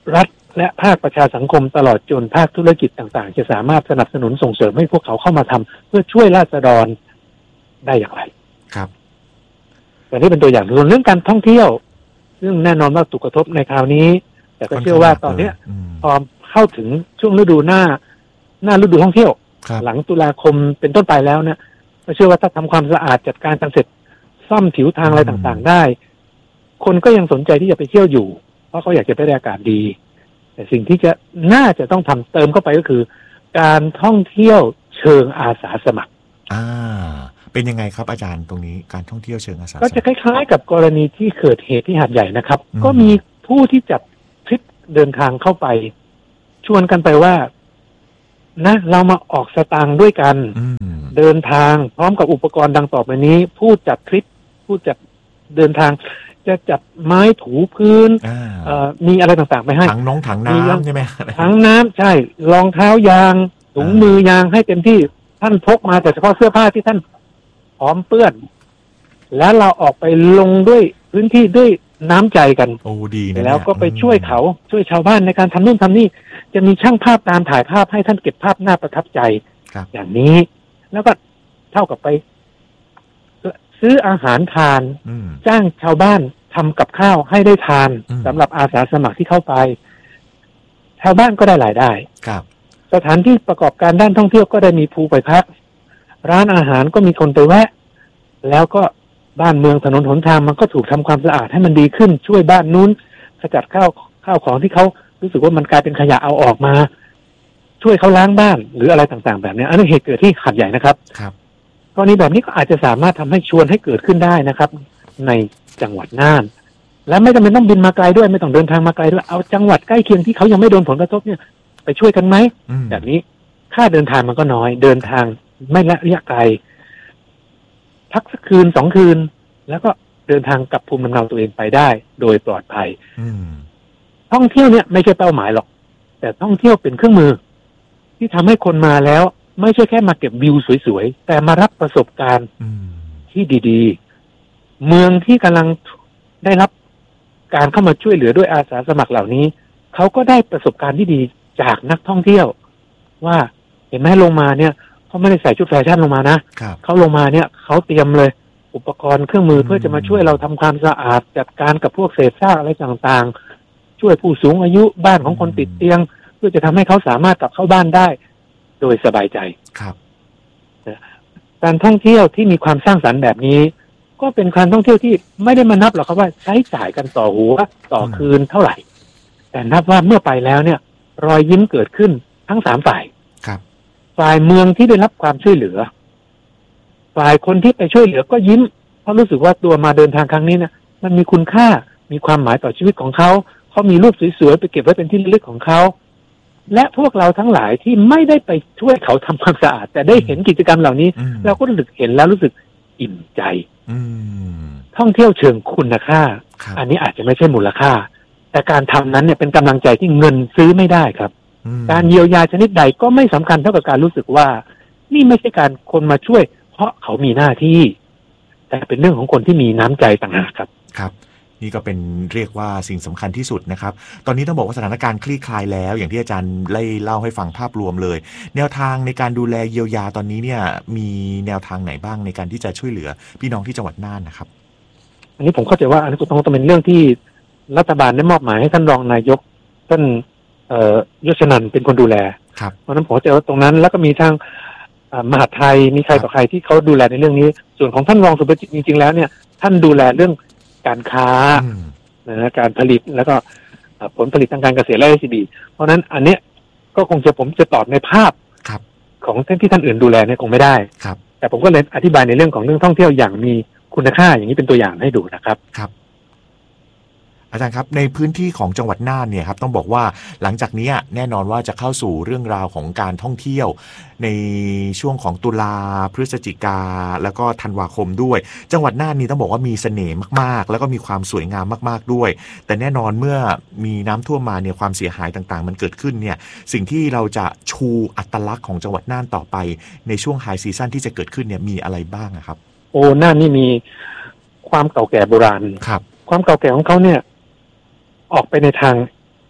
และภาคประชาสังคมตลอดจนภาคธุรกิจต่างๆจะสามารถสนับสนุนส่งเสริมให้พวกเขาเข้ามาทำเพื่อช่วยราษฎรได้อย่างไรครับแต่นี่เป็นตัวอย่างส่วนเรื่องการท่องเที่ยวซึ่งแน่นอนว่าถูกกระทบในคราวนี้แต่ก็เชื่อว่าตอนนี้พอเข้าถึงช่วงฤดูหน้าหน้าฤดูท่องเที่ยวหลังตุลาคมเป็นต้นไปแล้วเนี่ยก็เชื่อว่าถ้าทำความสะอาดจัดการทางเสร็จซ่อมผิวทางอะไรต่างๆได้คนก็ยังสนใจที่จะไปเที่ยวอยู่เพราะเขาอยากจะไปได้อากาศดีแต่สิ่งที่จะน่าจะต้องทำเติมเข้าไปก็คือการท่องเที่ยวเชิงอาสาสมัครอ่าเป็นยังไงครับอาจารย์ตรงนี้การท่องเที่ยวเชิงอาสาสมัครก็จะคล้ายๆกับกรณีที่เกิดเหตุที่หาดใหญ่นะครับก็มีผู้ที่จัดทริปเดินทางเข้าไปชวนกันไปว่านะเรามาออกสตางค์ด้วยกันเดินทางพร้อมกับอุปกรณ์ดังต่อไปนี้ผู้จัดทริปผู้จัดเดินทางจะจัดไม้ถูพื้นมีอะไรต่างๆไปให้ถังน้องถังน้ำใช่ไหมถังน้ำใช่รองเท้ายางถุงมือยางให้เต็มที่ท่านพกมาแต่เฉพาะเสื้อผ้าที่ท่านพร้อมเปื้อนแล้วเราออกไปลงด้วยพื้นที่ด้วยน้ำใจกันโอ้ดีนะแล้วก็ไปช่วยเขาช่วยชาวบ้านในการทำนู่นทำนี่จะมีช่างภาพตามถ่ายภาพให้ท่านเก็บภาพน่าประทับใจอย่างนี้แล้วก็เท่ากับไปซื้ออาหารทานจ้างชาวบ้านทำกับข้าวให้ได้ทานสำหรับอาสาสมัครที่เข้าไปชาวบ้านก็ได้รายได้สถานที่ประกอบการด้านท่องเที่ยวก็ได้มีภูไปพักร้านอาหารก็มีคนไปแวะแล้วก็บ้านเมืองถนนหนทางมันก็ถูกทำความสะอาดให้มันดีขึ้นช่วยบ้านนู้นขจัดข้าวข้าวของที่เขารู้สึกว่ามันกลายเป็นขยะเอาออกมาช่วยเขาล้างบ้านหรืออะไรต่างๆแบบนี้อันนี้เหตุเกิดที่หาดใหญ่นะครับครับกรณีแบบนี้ก็อาจจะสามารถทำให้ชวนให้เกิดขึ้นได้นะครับในจังหวัดน่านและไม่จำเป็นต้องบินมาไกลด้วยไม่ต้องเดินทางมาไกลด้วยเอาจังหวัดใกล้เคียงที่เขายังไม่โดนผลกระทบเนี่ยไปช่วยกันไหมแบบนี้ค่าเดินทางมันก็น้อยเดินทางไม่ระยะไกลพักสักคืนสองคืนแล้วก็เดินทางกลับภูมิลำเนาตัวเองไปได้โดยปลอดภัยท่องเที่ยวเนี่ยไม่ใช่เป้าหมายหรอกแต่ท่องเที่ยวเป็นเครื่องมือที่ทำให้คนมาแล้วไม่ใช่แค่มาเก็บวิวสวยๆแต่มารับประสบการณ์ที่ดีๆเมืองที่กำลังได้รับการเข้ามาช่วยเหลือด้วยอาสาสมัครเหล่านี้เขาก็ได้ประสบการณ์ที่ดีจากนักท่องเที่ยวว่าเห็นไหมลงมาเนี่ยเขาไม่ได้ใส่ชุดแฟชั่นลงมานะเขาลงมาเนี่ยเขาเตรียมเลยอุปกรณ์เครื่องมือเพื่อจะมาช่วยเราทำความสะอาดจัดการกับพวกเศษซากอะไรต่างๆช่วยผู้สูงอายุบ้านของคนติดเตียงเพื่อจะทำให้เขาสามารถกลับเข้าบ้านได้โดยสบายใจครับการท่องเที่ยวที่มีความสร้างสรรค์แบบนี้ก็เป็นการท่องเที่ยวที่ไม่ได้มานับหรอกครับว่าใช้จ่ายกันต่อหัวต่อคืนเท่าไหร่แต่นับว่าเมื่อไปแล้วเนี่ยรอยยิ้มเกิดขึ้นทั้งสามฝ่ายครับฝ่ายเมืองที่ได้รับความช่วยเหลือฝ่ายคนที่ไปช่วยเหลือก็ยิ้มเพราะรู้สึกว่าตัวมาเดินทางครั้งนี้เนี่ยมันมีคุณค่ามีความหมายต่อชีวิตของเขาเขามีรูปสวยๆไปเก็บไว้เป็นที่ระลึกของเขาและพวกเราทั้งหลายที่ไม่ได้ไปช่วยเขาทำความสะอาดแต่ได้เห็นกิจกรรมเหล่านี้เราก็รู้สึกเห็นแล้วรู้สึกอิ่มใจท่องเที่ยวเชิงคุณค่าอันนี้อาจจะไม่ใช่มูลค่าแต่การทำนั้นเนี่ยเป็นกำลังใจที่เงินซื้อไม่ได้ครับการเยียวยาชนิดใดก็ไม่สำคัญเท่ากับการรู้สึกว่านี่ไม่ใช่การคนมาช่วยเพราะเขามีหน้าที่แต่เป็นเรื่องของคนที่มีน้ำใจต่างหากครับครับนี่ก็เป็นเรียกว่าสิ่งสำคัญที่สุดนะครับตอนนี้ต้องบอกว่าสถานการณ์คลี่คลายแล้วอย่างที่อาจารย์ได้เล่าให้ฟังภาพรวมเลยแนวทางในการดูแลเยียวยาตอนนี้เนี่ยมีแนวทางไหนบ้างในการที่จะช่วยเหลือพี่น้องที่จังหวัดน่านนะครับอันนี้ผมเข้าใจว่าอันนี้ก็ต้องต้องเป็นเรื่องที่รัฐบาลได้มอบหมายให้ท่านรองนายกท่านเอ่อยศนันท์เป็นคนดูแลเพราะนั้นผมเข้าใจว่าตรงนั้นแล้วก็มีทางมหาดไทยมีใครต่อใครที่เขาดูแลในเรื่องนี้ส่วนของท่านรองสุภจิตจริงๆแล้วเนี่ยท่านดูแลเรื่องการค้านะการผลิตแล้วก็ผลผลิตทางการเกษตรและ เอ ซี บี เพราะนั้นอันเนี้ยก็คงจะผมจะตอบในภาพของท่านที่ท่านอื่นดูแลเนี่ยคงไม่ได้แต่ผมก็เลยอธิบายในเรื่องของเรื่องท่องเที่ยวอย่างมีคุณค่าอย่างนี้เป็นตัวอย่างให้ดูนะครับครับอาจารย์ครับในพื้นที่ของจังหวัดน่านเนี่ยครับต้องบอกว่าหลังจากนี้แน่นอนว่าจะเข้าสู่เรื่องราวของการท่องเที่ยวในช่วงของตุลาพฤศจิกาแล้วก็ธันวาคมด้วยจังหวัดน่านนี่ต้องบอกว่ามีเสน่ห์มากๆแล้วก็มีความสวยงามมากๆด้วยแต่แน่นอนเมื่อมีน้ำท่วมมาเนี่ยความเสียหายต่างๆมันเกิดขึ้นเนี่ยสิ่งที่เราจะชูอัตลักษณ์ของจังหวัดน่านต่อไปในช่วงไฮซีซั่นที่จะเกิดขึ้นเนี่ยมีอะไรบ้างครับโอ้น่านนี่มีความเก่าแก่โบราณครับความเก่าแก่ของเขาเนี่ยออกไปในทาง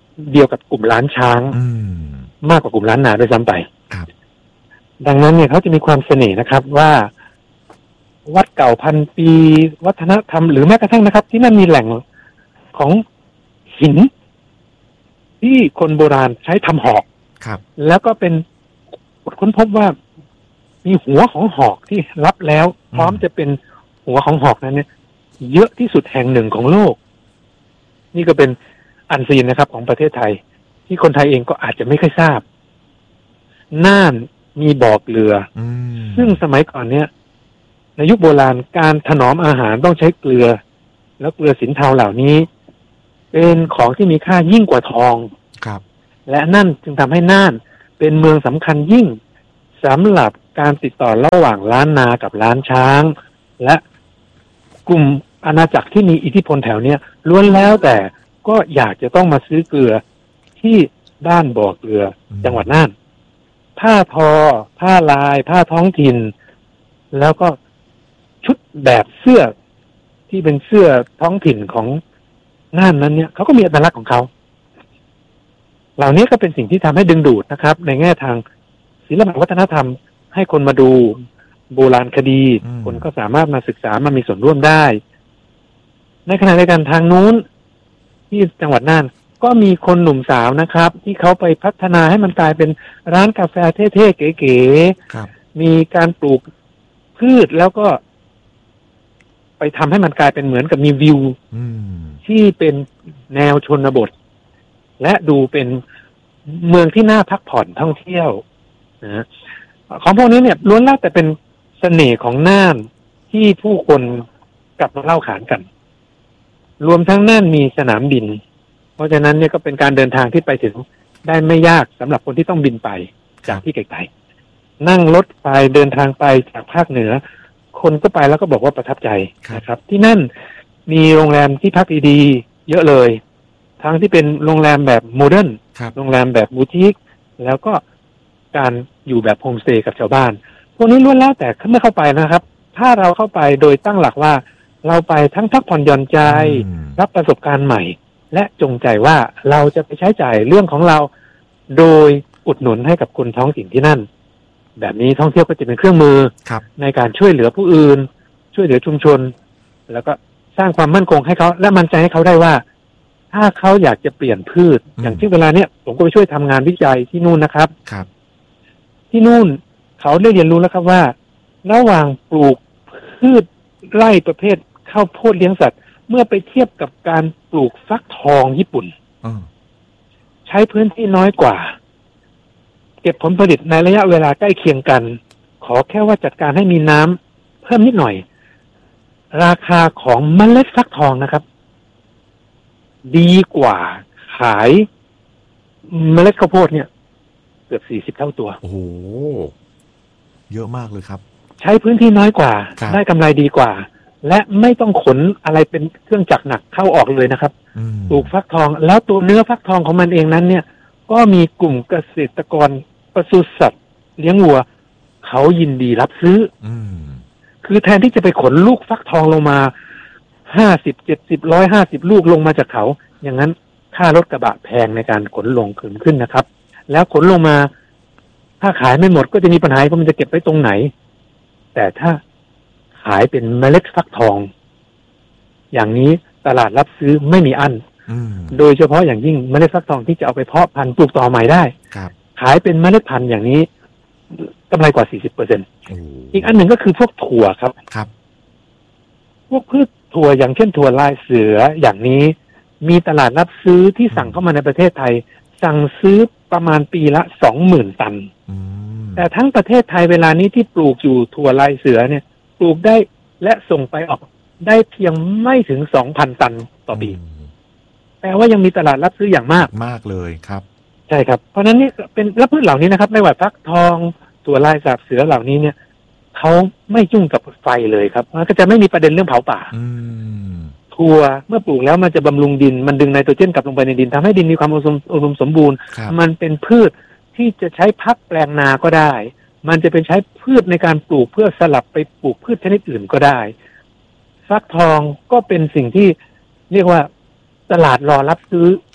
เดียวกับกลุ่มล้านช้างมากกว่ากลุ่มล้านนาด้วยซ้ำไปดังนั้นเนี่ยเขาจะมีความเสน่ห์นะครับว่าวัดเก่าพันปีวัฒนธรรมหรือแม้กระทั่งนะครับที่นั่นมีแหล่งของหินที่คนโบราณใช้ทำหอกแล้วก็เป็นค้นพบว่ามีหัวของหอกที่รับแล้วพร้อมจะเป็นหัวของหอกนั้นเนี่ยเยอะที่สุดแห่งหนึ่งของโลกนี่ก็เป็นอันซีนนะครับของประเทศไทยที่คนไทยเองก็อาจจะไม่ค่อยทราบน่านมีบ่อเกลือซึ่งสมัยก่อนเนี่ยในยุคโบราณการถนอมอาหารต้องใช้เกลือแล้วเกลือสินเทาเหล่านี้เป็นของที่มีค่ายิ่งกว่าทองครับและนั่นจึงทำให้น่านเป็นเมืองสำคัญยิ่งสำหรับการติดต่อระหว่างล้านนากับล้านช้างและกลุ่มอาณาจักรที่มีอิทธิพลแถวเนี้ยล้วนแล้วแต่ก็อยากจะต้องมาซื้อเกลือที่ด้านบ่อเกลือจังหวัดน่านผ้าทอผ้าลายผ้าท้องถิ่นแล้วก็ชุดแบบเสื้อที่เป็นเสื้อท้องถิ่นของน่านนั้นเนี่ยเขาก็มีอัตลักษณ์ของเขาเหล่านี้ก็เป็นสิ่งที่ทำให้ดึงดูดนะครับในแง่ทางศิลปวัฒนธรรมให้คนมาดูโบราณคดีคนก็สามารถมาศึกษามามีส่วนร่วมได้ในขณะเดียวกันทางนู้นที่จังหวัดน่านก็มีคนหนุ่มสาวนะครับที่เขาไปพัฒนาให้มันกลายเป็นร้านกาแฟเท่ๆเก๋ๆมีการปลูกพืชแล้วก็ไปทำให้มันกลายเป็นเหมือนกับมีวิวที่เป็นแนวชนบทและดูเป็นเมืองที่น่าพักผ่อนท่องเที่ยวนะของพวกนี้เนี่ยล้วนแล้วแต่เป็นเสน่ห์ของน่านที่ผู้คนกลับมาเล่าขานกันรวมทั้งน่านมีสนามบินเพราะฉะนั้นเนี่ยก็เป็นการเดินทางที่ไปถึงได้ไม่ยากสำหรับคนที่ต้องบินไปจากที่ไกลๆนั่งรถไฟเดินทางไปจากภาคเหนือคนก็ไปแล้วก็บอกว่าประทับใจนะครับที่นั่นมีโรงแรมที่พักดีๆเยอะเลยทั้งที่เป็นโรงแรมแบบโมเดิร์นโรงแรมแบบบูติกแล้วก็การอยู่แบบโฮมสเตย์กับชาวบ้านพวกนี้ล้วนแล้วแต่เมื่อเข้าไปนะครับถ้าเราเข้าไปโดยตั้งหลักว่าเราไปทั้งพักผ่อนหย่อนใจรับประสบการณ์ใหม่และจงใจว่าเราจะไปใช้จ่ายเรื่องของเราโดยอุดหนุนให้กับคนท้องถิ่นที่นั่นแบบนี้ท่องเที่ยวก็จะเป็นเครื่องมือในการช่วยเหลือผู้อื่นช่วยเหลือชุมชนแล้วก็สร้างความมั่นคงให้เขาและมั่นใจให้เขาได้ว่าถ้าเขาอยากจะเปลี่ยนพืชอย่างที่เวลาเนี้ยผมก็ไปช่วยทำงานวิจัยที่นู่นนะครับครับที่นู่นเขาได้เรียนรู้แล้วครับว่าระหว่างปลูกพืชไร่ประเภทข้าวโพดเลี้ยงสัตว์เมื่อไปเทียบกับการปลูกฟักทองญี่ปุ่นใช้พื้นที่น้อยกว่าเก็บผลผลิตในระยะเวลาใกล้เคียงกันขอแค่ว่าจัดการให้มีน้ำเพิ่มนิดหน่อยราคาของเมล็ดฟักทองนะครับดีกว่าขายเมล็ดข้าวโพดเนี่ยเกือบสี่สิบเท่าตัวโอ้โหเยอะมากเลยครับใช้พื้นที่น้อยกว่าได้กำไรดีกว่าและไม่ต้องขนอะไรเป็นเครื่องจักรหนักเข้าออกเลยนะครับปลูกฟักทองแล้วตัวเนื้อฟักทองของมันเองนั้นเนี่ยก็มีกลุ่มเกษตรกรปศุสัตว์เลี้ยงวัวเขายินดีรับซื้อคือแทนที่จะไปขนลูกฟักทองลงมาห้าสิบเจ็ดสิบร้อยห้าสิบลูกลงมาจากเขาอย่างนั้นค่ารถกระบะแพงในการขนลงขึ้นขึ้นนะครับแล้วขนลงมาถ้าขายไม่หมดก็จะมีปัญหาเพราะมันจะเก็บไว้ตรงไหนแต่ถ้าขายเป็นเมล็ดฟักทองอย่างนี้ตลาดรับซื้อไม่มีอั้นโดยเฉพาะอย่างยิ่งเมล็ดฟักทองที่จะเอาไปเพาะพันธุ์ปลูกต่อใหม่ได้ขายเป็นเมล็ดพันธุ์อย่างนี้กำไรกว่า สี่สิบเปอร์เซ็นต์ อีกอันหนึ่งก็คือพวกถั่วครับครับพวกพืชถั่วอย่างเช่นถั่วลายเสืออย่างนี้มีตลาดรับซื้อที่สั่งเข้ามาในประเทศไทยสั่งซื้อประมาณปีละ สองหมื่น ตันแต่ทั้งประเทศไทยเวลานี้ที่ปลูกอยู่ถั่วลายเสือเนี่ยปลูกได้และส่งไปออกได้เพียงไม่ถึง สองพัน ตันต่อปีแปลว่ายังมีตลาดรับซื้ออย่างมากมากเลยครับใช่ครับเพราะฉะนั้นนี่เป็นและพืชเหล่านี้นะครับไม่ว่าฟักทองถั่วลายสาบเสือเหล่านี้เนี่ยเขาไม่ยุ่งกับไฟเลยครับมันก็จะไม่มีประเด็นเรื่องเผาป่าถั่วเมื่อปลูกแล้วมันจะบำรุงดินมันดึงไนโตรเจนกลับลงไปในดินทำให้ดินมีความอุดมสมบูรณ์มันเป็นพืชที่จะใช้พักแปลงนาก็ได้มันจะเป็นใช้พืชในการปลูกเพื่อสลับไปปลูกพืชชนิดอื่นก็ได้ฟักทองก็เป็นสิ่งที่เรียกว่าตลาดรอรับซื้อ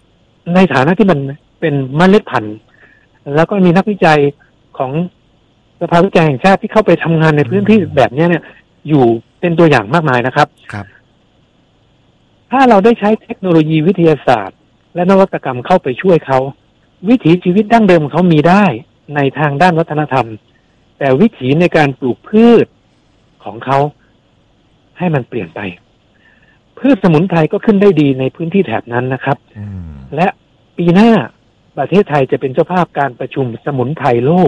ในฐานะที่มันเป็นเมล็ดพันธุ์แล้วก็มีนักวิจัยของสภาวิจัยแห่งชาติที่เข้าไปทำงานในพื้นที่แบบนี้เนี่ยอยู่เป็นตัวอย่างมากมายนะครับครับถ้าเราได้ใช้เทคโนโลยีวิทยาศาสตร์และนวัตกรรมเข้าไปช่วยเขาวิถีชีวิตดั้งเดิมของเขามีได้ในทางด้านวัฒนธรรมแต่วิถีในการปลูกพืชของเขาให้มันเปลี่ยนไปพืชสมุนไพรก็ขึ้นได้ดีในพื้นที่แถบนั้นนะครับและปีหน้าประเทศไทยจะเป็นเจ้าภาพการประชุมสมุนไพรโลก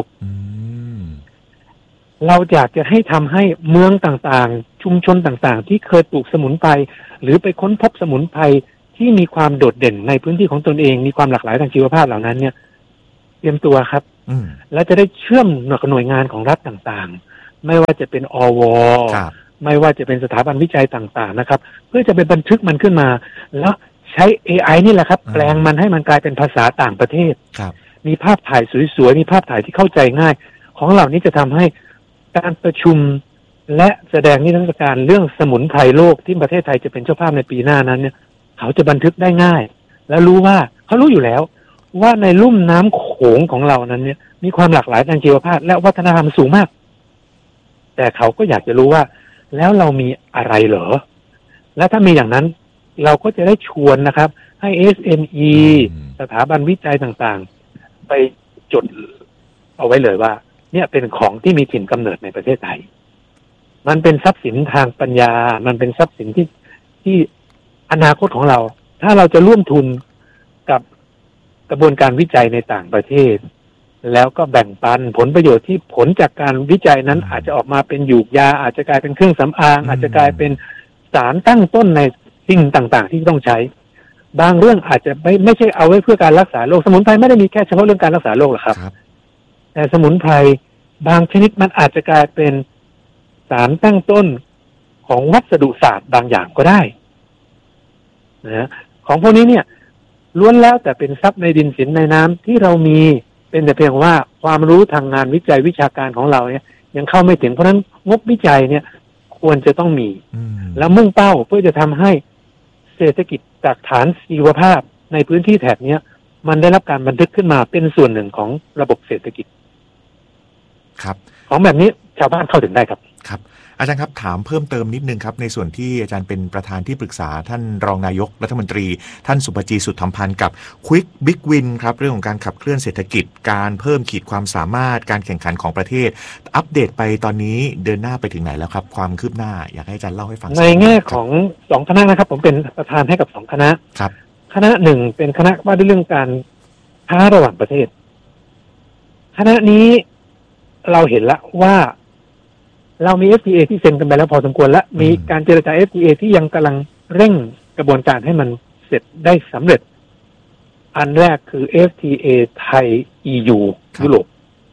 เราอยากจะให้ทำให้เมืองต่างๆชุมชนต่างๆที่เคยปลูกสมุนไพรหรือไปค้นพบสมุนไพรที่มีความโดดเด่นในพื้นที่ของตนเองมีความหลากหลายทางชีวภาพเหล่านั้นเนี่ยเตรียมตัวครับและจะได้เชื่อมหน่วยงานของรัฐต่างๆไม่ว่าจะเป็นอวไม่ว่าจะเป็นสถาบันวิจัยต่างๆนะครับเพื่อจะไปบันทึกมันขึ้นมาแล้วใช้ เอ ไอ นี่แหละครับแปลงมันให้มันกลายเป็นภาษาต่างประเทศมีภาพถ่ายสวยๆมีภาพถ่ายที่เข้าใจง่ายของเหล่านี้จะทำให้การประชุมและแสดงนิทรรศการเรื่องสมุนไพรโลกที่ประเทศไทยจะเป็นเจ้าภาพในปีหน้านั้นเนี่ยเขาจะบันทึกได้ง่ายและรู้ว่าเขารู้อยู่แล้วว่าในลุ่มน้ำโขงของเรานั้นเนี่ยมีความหลากหลายทางชีวภาพและวัฒนธรรมสูงมากแต่เขาก็อยากจะรู้ว่าแล้วเรามีอะไรเหรอและถ้ามีอย่างนั้นเราก็จะได้ชวนนะครับให้ เอส เอ็ม อี สถาบันวิจัยต่างๆไปจดเอาไว้เลยว่าเนี่ยเป็นของที่มีถิ่นกำเนิดในประเทศไทยมันเป็นทรัพย์สินทางปัญญามันเป็นทรัพย์สินที่ที่อนาคตของเราถ้าเราจะร่วมทุนกับกระบวนการวิจัยในต่างประเทศแล้วก็แบ่งปันผลประโยชน์ที่ผลจากการวิจัยนั้นอาจจะออกมาเป็นหยูกยาอาจจะกลายเป็นเครื่องสำอางอาจจะกลายเป็นสารตั้งต้นในสิ่งต่างๆที่ต้องใช้บางเรื่องอาจจะไม่ไม่ใช่เอาไว้เพื่อการรักษาโรคสมุนไพรไม่ได้มีแค่เฉพาะเรื่องการรักษาโรคหรอกครับแต่สมุนไพรบางชนิดมันอาจจะกลายเป็นสารตั้งต้นของวัสดุศาสตร์บางอย่างก็ได้นะของพวกนี้เนี่ยล้วนแล้วแต่เป็นทรัพย์ในดินสินในน้ำที่เรามีเป็นแต่เพียงว่าความรู้ทางงานวิจัยวิชาการของเราเนี่ยยังเข้าไม่ถึงเพราะฉะนั้นงบวิจัยเนี่ยควรจะต้องมีแล้วมุ่งเป้าเพื่อจะทำให้เศรษฐกิจจากฐานชีวภาพในพื้นที่แถบนี้มันได้รับการบันทึกขึ้นมาเป็นส่วนหนึ่งของระบบเศรษฐกิจครับของแบบนี้ชาวบ้านเข้าถึงได้ครับครับอาจารย์ครับถามเพิ่มเติมนิดนึงครับในส่วนที่อาจารย์เป็นประธานที่ปรึกษาท่านรองนายกรัฐมนตรีท่านสุภจีสุทธธรรมพันธ์กับ Quick Big Win ครับเรื่องของการขับเคลื่อนเศรษฐกิจการเพิ่มขีดความสามารถการแข่งขันของประเทศอัปเดตไปตอนนี้เดินหน้าไปถึงไหนแล้วครับความคืบหน้าอยากให้อาจารย์เล่าให้ฟังในแง่ของสองคณะนะครับผมเป็นประธานให้กับสองคณะครับคณะหนึ่งเป็นคณะว่าด้วยเรื่องการค้าระหว่างประเทศคณะนี้เราเห็นแล้วว่าเรามี เอฟ ที เอ ที่เซ็นกันไปแล้วพอสมควรและมีการเจรจา เอฟ ที เอ ที่ยังกำลังเร่งกระบวนการให้มันเสร็จได้สำเร็จอันแรกคือ เอฟ ที เอ ไทย อี ยู ยุโรป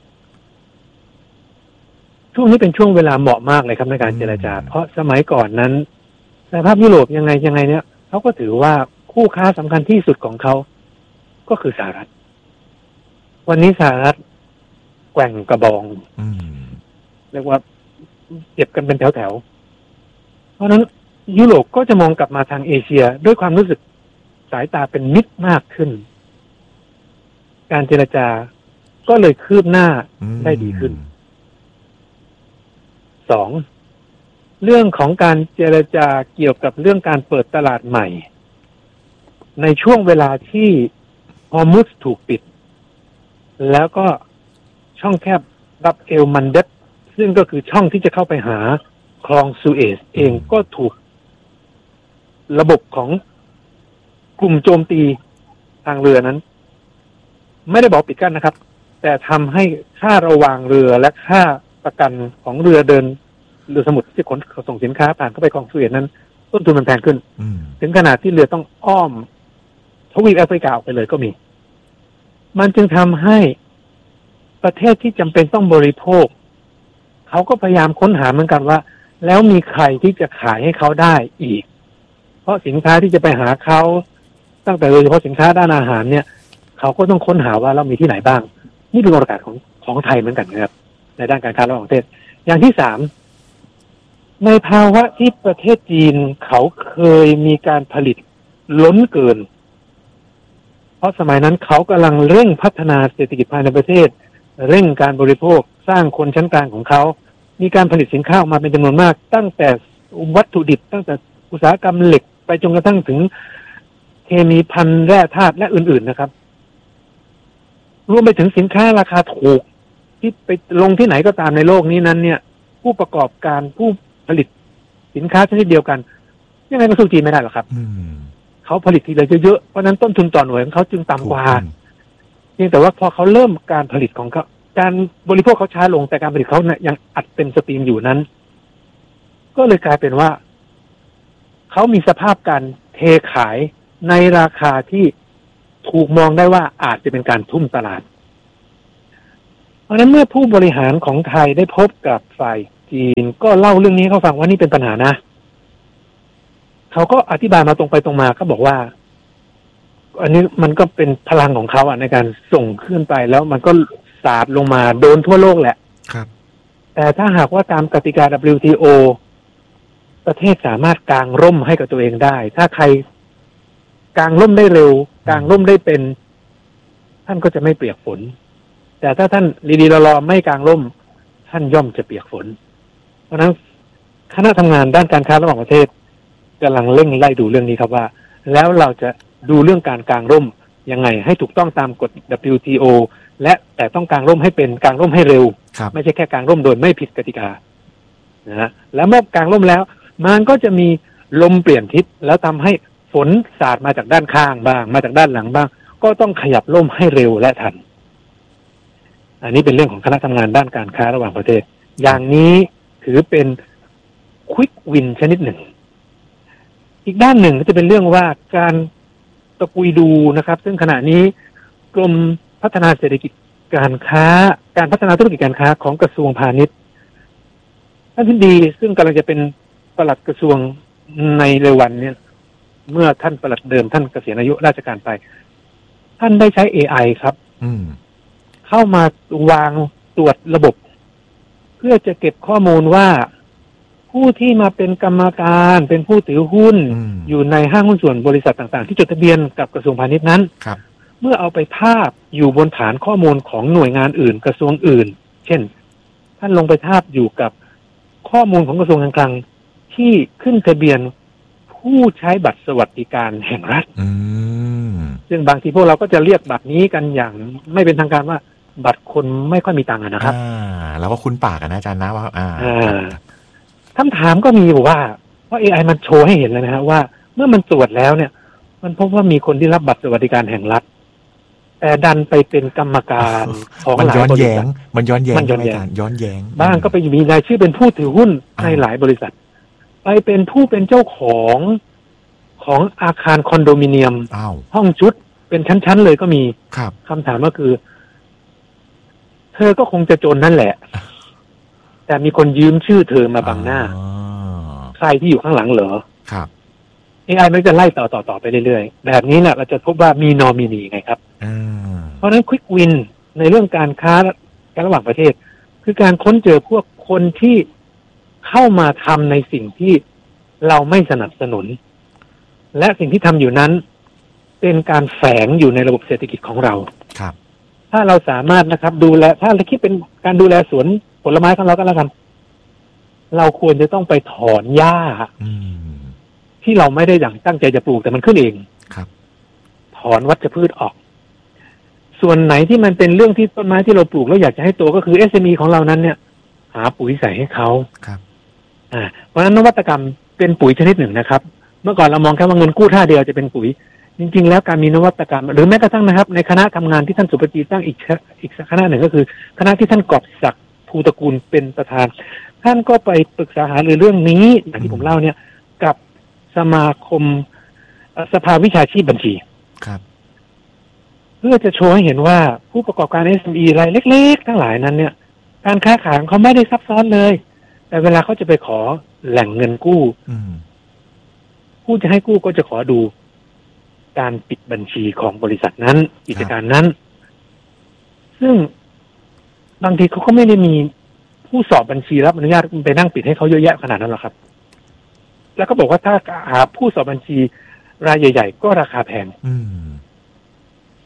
ช่วงนี้เป็นช่วงเวลาเหมาะมากเลยครับในการเจรจาเพราะสมัยก่อนนั้นสหภาพยุโรปยังไงยังไงเนี่ยเขาก็ถือว่าคู่ค้าสำคัญที่สุดของเขาก็คือสหรัฐวันนี้สหรัฐแกว่งกระบองเรียกว่าเก็บกันเป็นแถวๆเพราะนั้นยุโรปก็จะมองกลับมาทางเอเชียด้วยความรู้สึกสายตาเป็นมิตรมากขึ้นการเจรจาก็เลยคืบหน้าได้ดีขึ้นสองเรื่องของการเจรจาเกี่ยวกับเรื่องการเปิดตลาดใหม่ในช่วงเวลาที่ฮอร์มุซถูกปิดแล้วก็ช่องแคบรับเอลมันเดบซึ่งก็คือช่องที่จะเข้าไปหาคลองสุเอซเองก็ถูกระบบของกลุ่มโจมตีทางเรือนั้นไม่ได้บอกปิดกั้นนะครับแต่ทำให้ค่าระวางเรือและค่าประกันของเรือเดินเรือสมุทรที่ขนส่งสินค้าผ่านเข้าไปคลองสุเอซนั้นต้นทุนมันแพงขึ้นถึงขนาดที่เรือต้องอ้อมทวีปแอฟริกาออกไปเลยก็มีมันจึงทำให้ประเทศที่จำเป็นต้องบริโภคเขาก็พยายามค้นหาเหมือนกันว่าแล้วมีใครที่จะขายให้เขาได้อีกเพราะสินค้าที่จะไปหาเขาตั้งแต่โดยเฉพาะสินค้าด้านอาหารเนี่ยเขาก็ต้องค้นหาว่าเรามีที่ไหนบ้างนี่เป็นโอกาสของของไทยเหมือนกันนะครับในด้านการค้าระหว่างประเทศอย่างที่สามในภาวะที่ประเทศจีนเขาเคยมีการผลิตล้นเกินราะสมัยนั้นเขากำลังเร่งพัฒนาเศรษฐกิจภายในประเทศเร่งการบริโภคสร้างคนชั้นกลางของเขามีการผลิตสินค้าออกมาเป็นจำนวนมากตั้งแต่วัตถุดิบตั้งแต่อุตสาหกรรมเหล็กไปจนกระทั่งถึงเคมีภัณฑ์แร่ธาตุและอื่นๆนะครับรวมไปถึงสินค้าราคาถูกที่ไปลงที่ไหนก็ตามในโลกนี้นั้นเนี่ยผู้ประกอบการผู้ผลิตสินค้าชนิดเดียวกันยังไงก็สู้จีนไม่ได้หรอกครับเขาผลิตทีละเยอะๆเพราะนั้นต้นทุนต่อหน่วยของเขาจึงต่ำกว่าเพียงแต่ว่าพอเขาเริ่มการผลิตของเขาการบริโภคเขาช้าลงแต่การผลิตเขาเนี่ยยังอัดเต็มสตรีมอยู่นั้นก็เลยกลายเป็นว่าเขามีสภาพการเทขายในราคาที่ถูกมองได้ว่าอาจจะเป็นการทุ่มตลาดเพราะฉะนั้นเมื่อผู้บริหารของไทยได้พบกับฝ่ายจีนก็เล่าเรื่องนี้ให้เขาฟังว่านี่เป็นปัญหานะเขาก็อธิบายมาตรงไปตรงมาก็บอกว่าอันนี้มันก็เป็นพลังของเขาอ่ะในการส่งขึ้นไปแล้วมันก็สาดลงมาโดนทั่วโลกแหละครับแต่ถ้าหากว่าตามกติกา ดับเบิลยู ที โอ ประเทศสามารถกางร่มให้กับตัวเองได้ถ้าใครกางร่มได้เร็วกางร่มได้เป็นท่านก็จะไม่เปียกฝนแต่ถ้าท่านดีๆรอๆไม่กางร่มท่านย่อมจะเปียกฝนเพราะฉะนั้นคณะทำงานด้านการค้าระหว่างประเทศกำลังเร่งไล่ดูเรื่องนี้ครับว่าแล้วเราจะดูเรื่องการกางร่มยังไงให้ถูกต้องตามกฎ ดับเบิลยู ที โอ และแต่ต้องกางร่มให้เป็นกางร่มให้เร็วไม่ใช่แค่กางร่มโดยไม่ผิดกติกานะฮะแล้วเมื่อกางร่มแล้วมันก็จะมีลมเปลี่ยนทิศแล้วทำให้ฝนสาดมาจากด้านข้างบ้างมาจากด้านหลังบ้างก็ต้องขยับร่มให้เร็วและทันอันนี้เป็นเรื่องของคณะทำงานด้านการค้าระหว่างประเทศอย่างนี้ถือเป็นควิกวินชนิดหนึ่งอีกด้านหนึ่งก็จะเป็นเรื่องว่าการตะกุยดูนะครับซึ่งขณะนี้กรมพัฒนาเศรษฐกิจการค้าการพัฒนาธุรกิจการค้าของกระทรวงพาณิชย์ท่านทิบดีซึ่งกำลังจะเป็นปลัดกระทรวงในเร็ววันนี้เมื่อท่านปลัดเดิมท่านเกษียณอายุราชการไปท่านได้ใช้ เอ ไอ ครับเข้ามาวางตรวจระบบเพื่อจะเก็บข้อมูลว่าผู้ที่มาเป็นกรรมการเป็นผู้ถือหุ้นอยู่ในห้างหุ้นส่วนบริษัทต่างๆที่จดทะเบียนกับกระทรวงพาณิชย์นั้นเมื่อเอาไปทาบอยู่บนฐานข้อมูลของหน่วยงานอื่นกระทรวงอื่นเช่นท่านลงไปทาบอยู่กับข้อมูลของกระทรวงการคลังที่ขึ้นทะเบียนผู้ใช้บัตรสวัสดิการแห่งรัฐซึ่งบางทีพวกเราก็จะเรียกบัตรนี้กันอย่างไม่เป็นทางการว่าบัตรคนไม่ค่อยมีตังค์นะครับแล้วก็คุ้นปากกันนะอาจารย์นะว่าอ่าคำถามก็มีว่าเพราะ เอ ไอ มันโชว์ให้เห็นเลยนะฮะว่าเมื่อมันตรวจแล้วเนี่ยมันพบว่ามีคนที่รับบัตรสวัสดิการแห่งรัฐแต่ดันไปเป็นกรรมการของหลายบริษัทมันย้อนแย้งมันย้อนแย้งย้อนแย้งบ้างก็ไปมีรายชื่อเป็นผู้ถือหุ้นในหลายบริษัทไปเป็นผู้เป็นเจ้าของของอาคารคอนโดมิเนียมห้องชุดเป็นชั้นๆเลยก็มีคำถามก็คือเธอก็คงจะจนนั่นแหละแต่มีคนยืมชื่อเธอมาบังหน้าใครที่อยู่ข้างหลังเหรอครับเอ ไอ มันจะไล่ต่อต่อต่อไปเรื่อยๆแบบนี้เนี่ยเราจะพบว่ามีนอมินีไงครับเพราะฉะนั้นควิกวินในเรื่องการค้าการระหว่างประเทศคือการค้นเจอพวกคนที่เข้ามาทำในสิ่งที่เราไม่สนับสนุนและสิ่งที่ทำอยู่นั้นเป็นการแฝงอยู่ในระบบเศรษฐกิจของเราครับถ้าเราสามารถนะครับดูแลถ้าเราคิดเป็นการดูแลสวนผลไม้ของเราก็แล้วกันเราควรจะต้องไปถอนหญ้าที่เราไม่ได้อย่างตั้งใจจะปลูกแต่มันขึ้นเองครับถอนวัชพืชออกส่วนไหนที่มันเป็นเรื่องที่ต้นไม้ที่เราปลูกแล้วอยากจะให้โตก็คือ เอส เอ็ม อี ของเรานั้นเนี่ยหาปุ๋ยใส่ให้เขาครับอ่าเพราะฉะนั้นนวัตกรรมเป็นปุ๋ยชนิดหนึ่งนะครับเมื่อก่อนเรามองแค่ว่าเงินกู้ท่าเดียวจะเป็นปุ๋ยจริงๆแล้วการมีนวัตกรรมหรือแม้กระทั่งนะครับในคณะทำงานที่ท่านสุปจีตั้งอีกอีกคณะหนึ่งก็คือคณะที่ท่านกอบศักดิ์ภูตระกูลเป็นประธานท่านก็ไปปรึกษาหารือเรื่องนี้อย่างที่ผมเล่าเนี่ยกับสมาคมสภาวิชาชีพบัญชีครับเพื่อจะโชว์ให้เห็นว่าผู้ประกอบการ เอส เอ็ม อี รายเล็กๆทั้งหลายนั้นเนี่ยการค้าขายเขาไม่ได้ซับซ้อนเลยแต่เวลาเขาจะไปขอแหล่งเงินกู้ผู้จะให้กู้ก็จะขอดูการปิดบัญชีของบริษัทนั้นกิจการนั้นซึ่งบางทีเขาก็ไม่ได้มีผู้สอบบัญชีรับอนุญาตไปนั่งปิดให้เขาเยอะแยะขนาดนั้นหรอกครับแล้วก็บอกว่าถ้าหาผู้สอบบัญชีรายใหญ่ๆก็ราคาแพง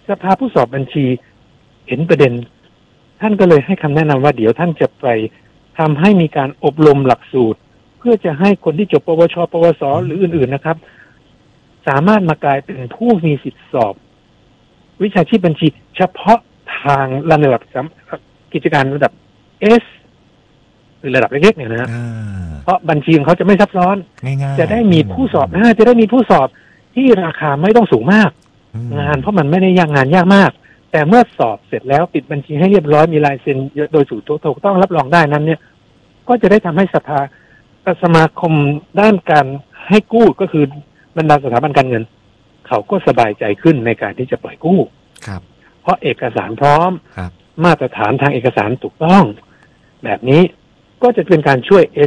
สภาผู้สอบบัญชีเห็นประเด็นท่านก็เลยให้คำแนะนำว่าเดี๋ยวท่านจะไปทำให้มีการอบรมหลักสูตร เพื่อจะให้คนที่จบปวชปวสหรืออื่นๆนะครับสามารถมากลายเป็นผู้มีสิทธิสอบวิชาชีพบัญชีเฉพาะทางระดับกิจการระดับ S หรือระดับเล็กๆเนี่ยนะเพราะบัญชีของเขาจะไม่ซับซ้อนจะได้มีผู้สอบนะจะได้มีผู้สอบที่ราคาไม่ต้องสูงมากงานเพราะมันไม่ได้ยากงานยากมากแต่เมื่อสอบเสร็จแล้วปิดบัญชีให้เรียบร้อยมีลายเซ็นโดยถูกต้องรับรองได้นั้นเนี่ยก็จะได้ทำให้สภาสมาคมด้านการให้กู้ก็คือบรรดาสถาบันการเงินเขาก็สบายใจขึ้นในการที่จะปล่อยกู้ครับเพราะเอกสารพร้อมมาตรฐานทางเอกสารถูกต้องแบบนี้ก็จะเป็นการช่วย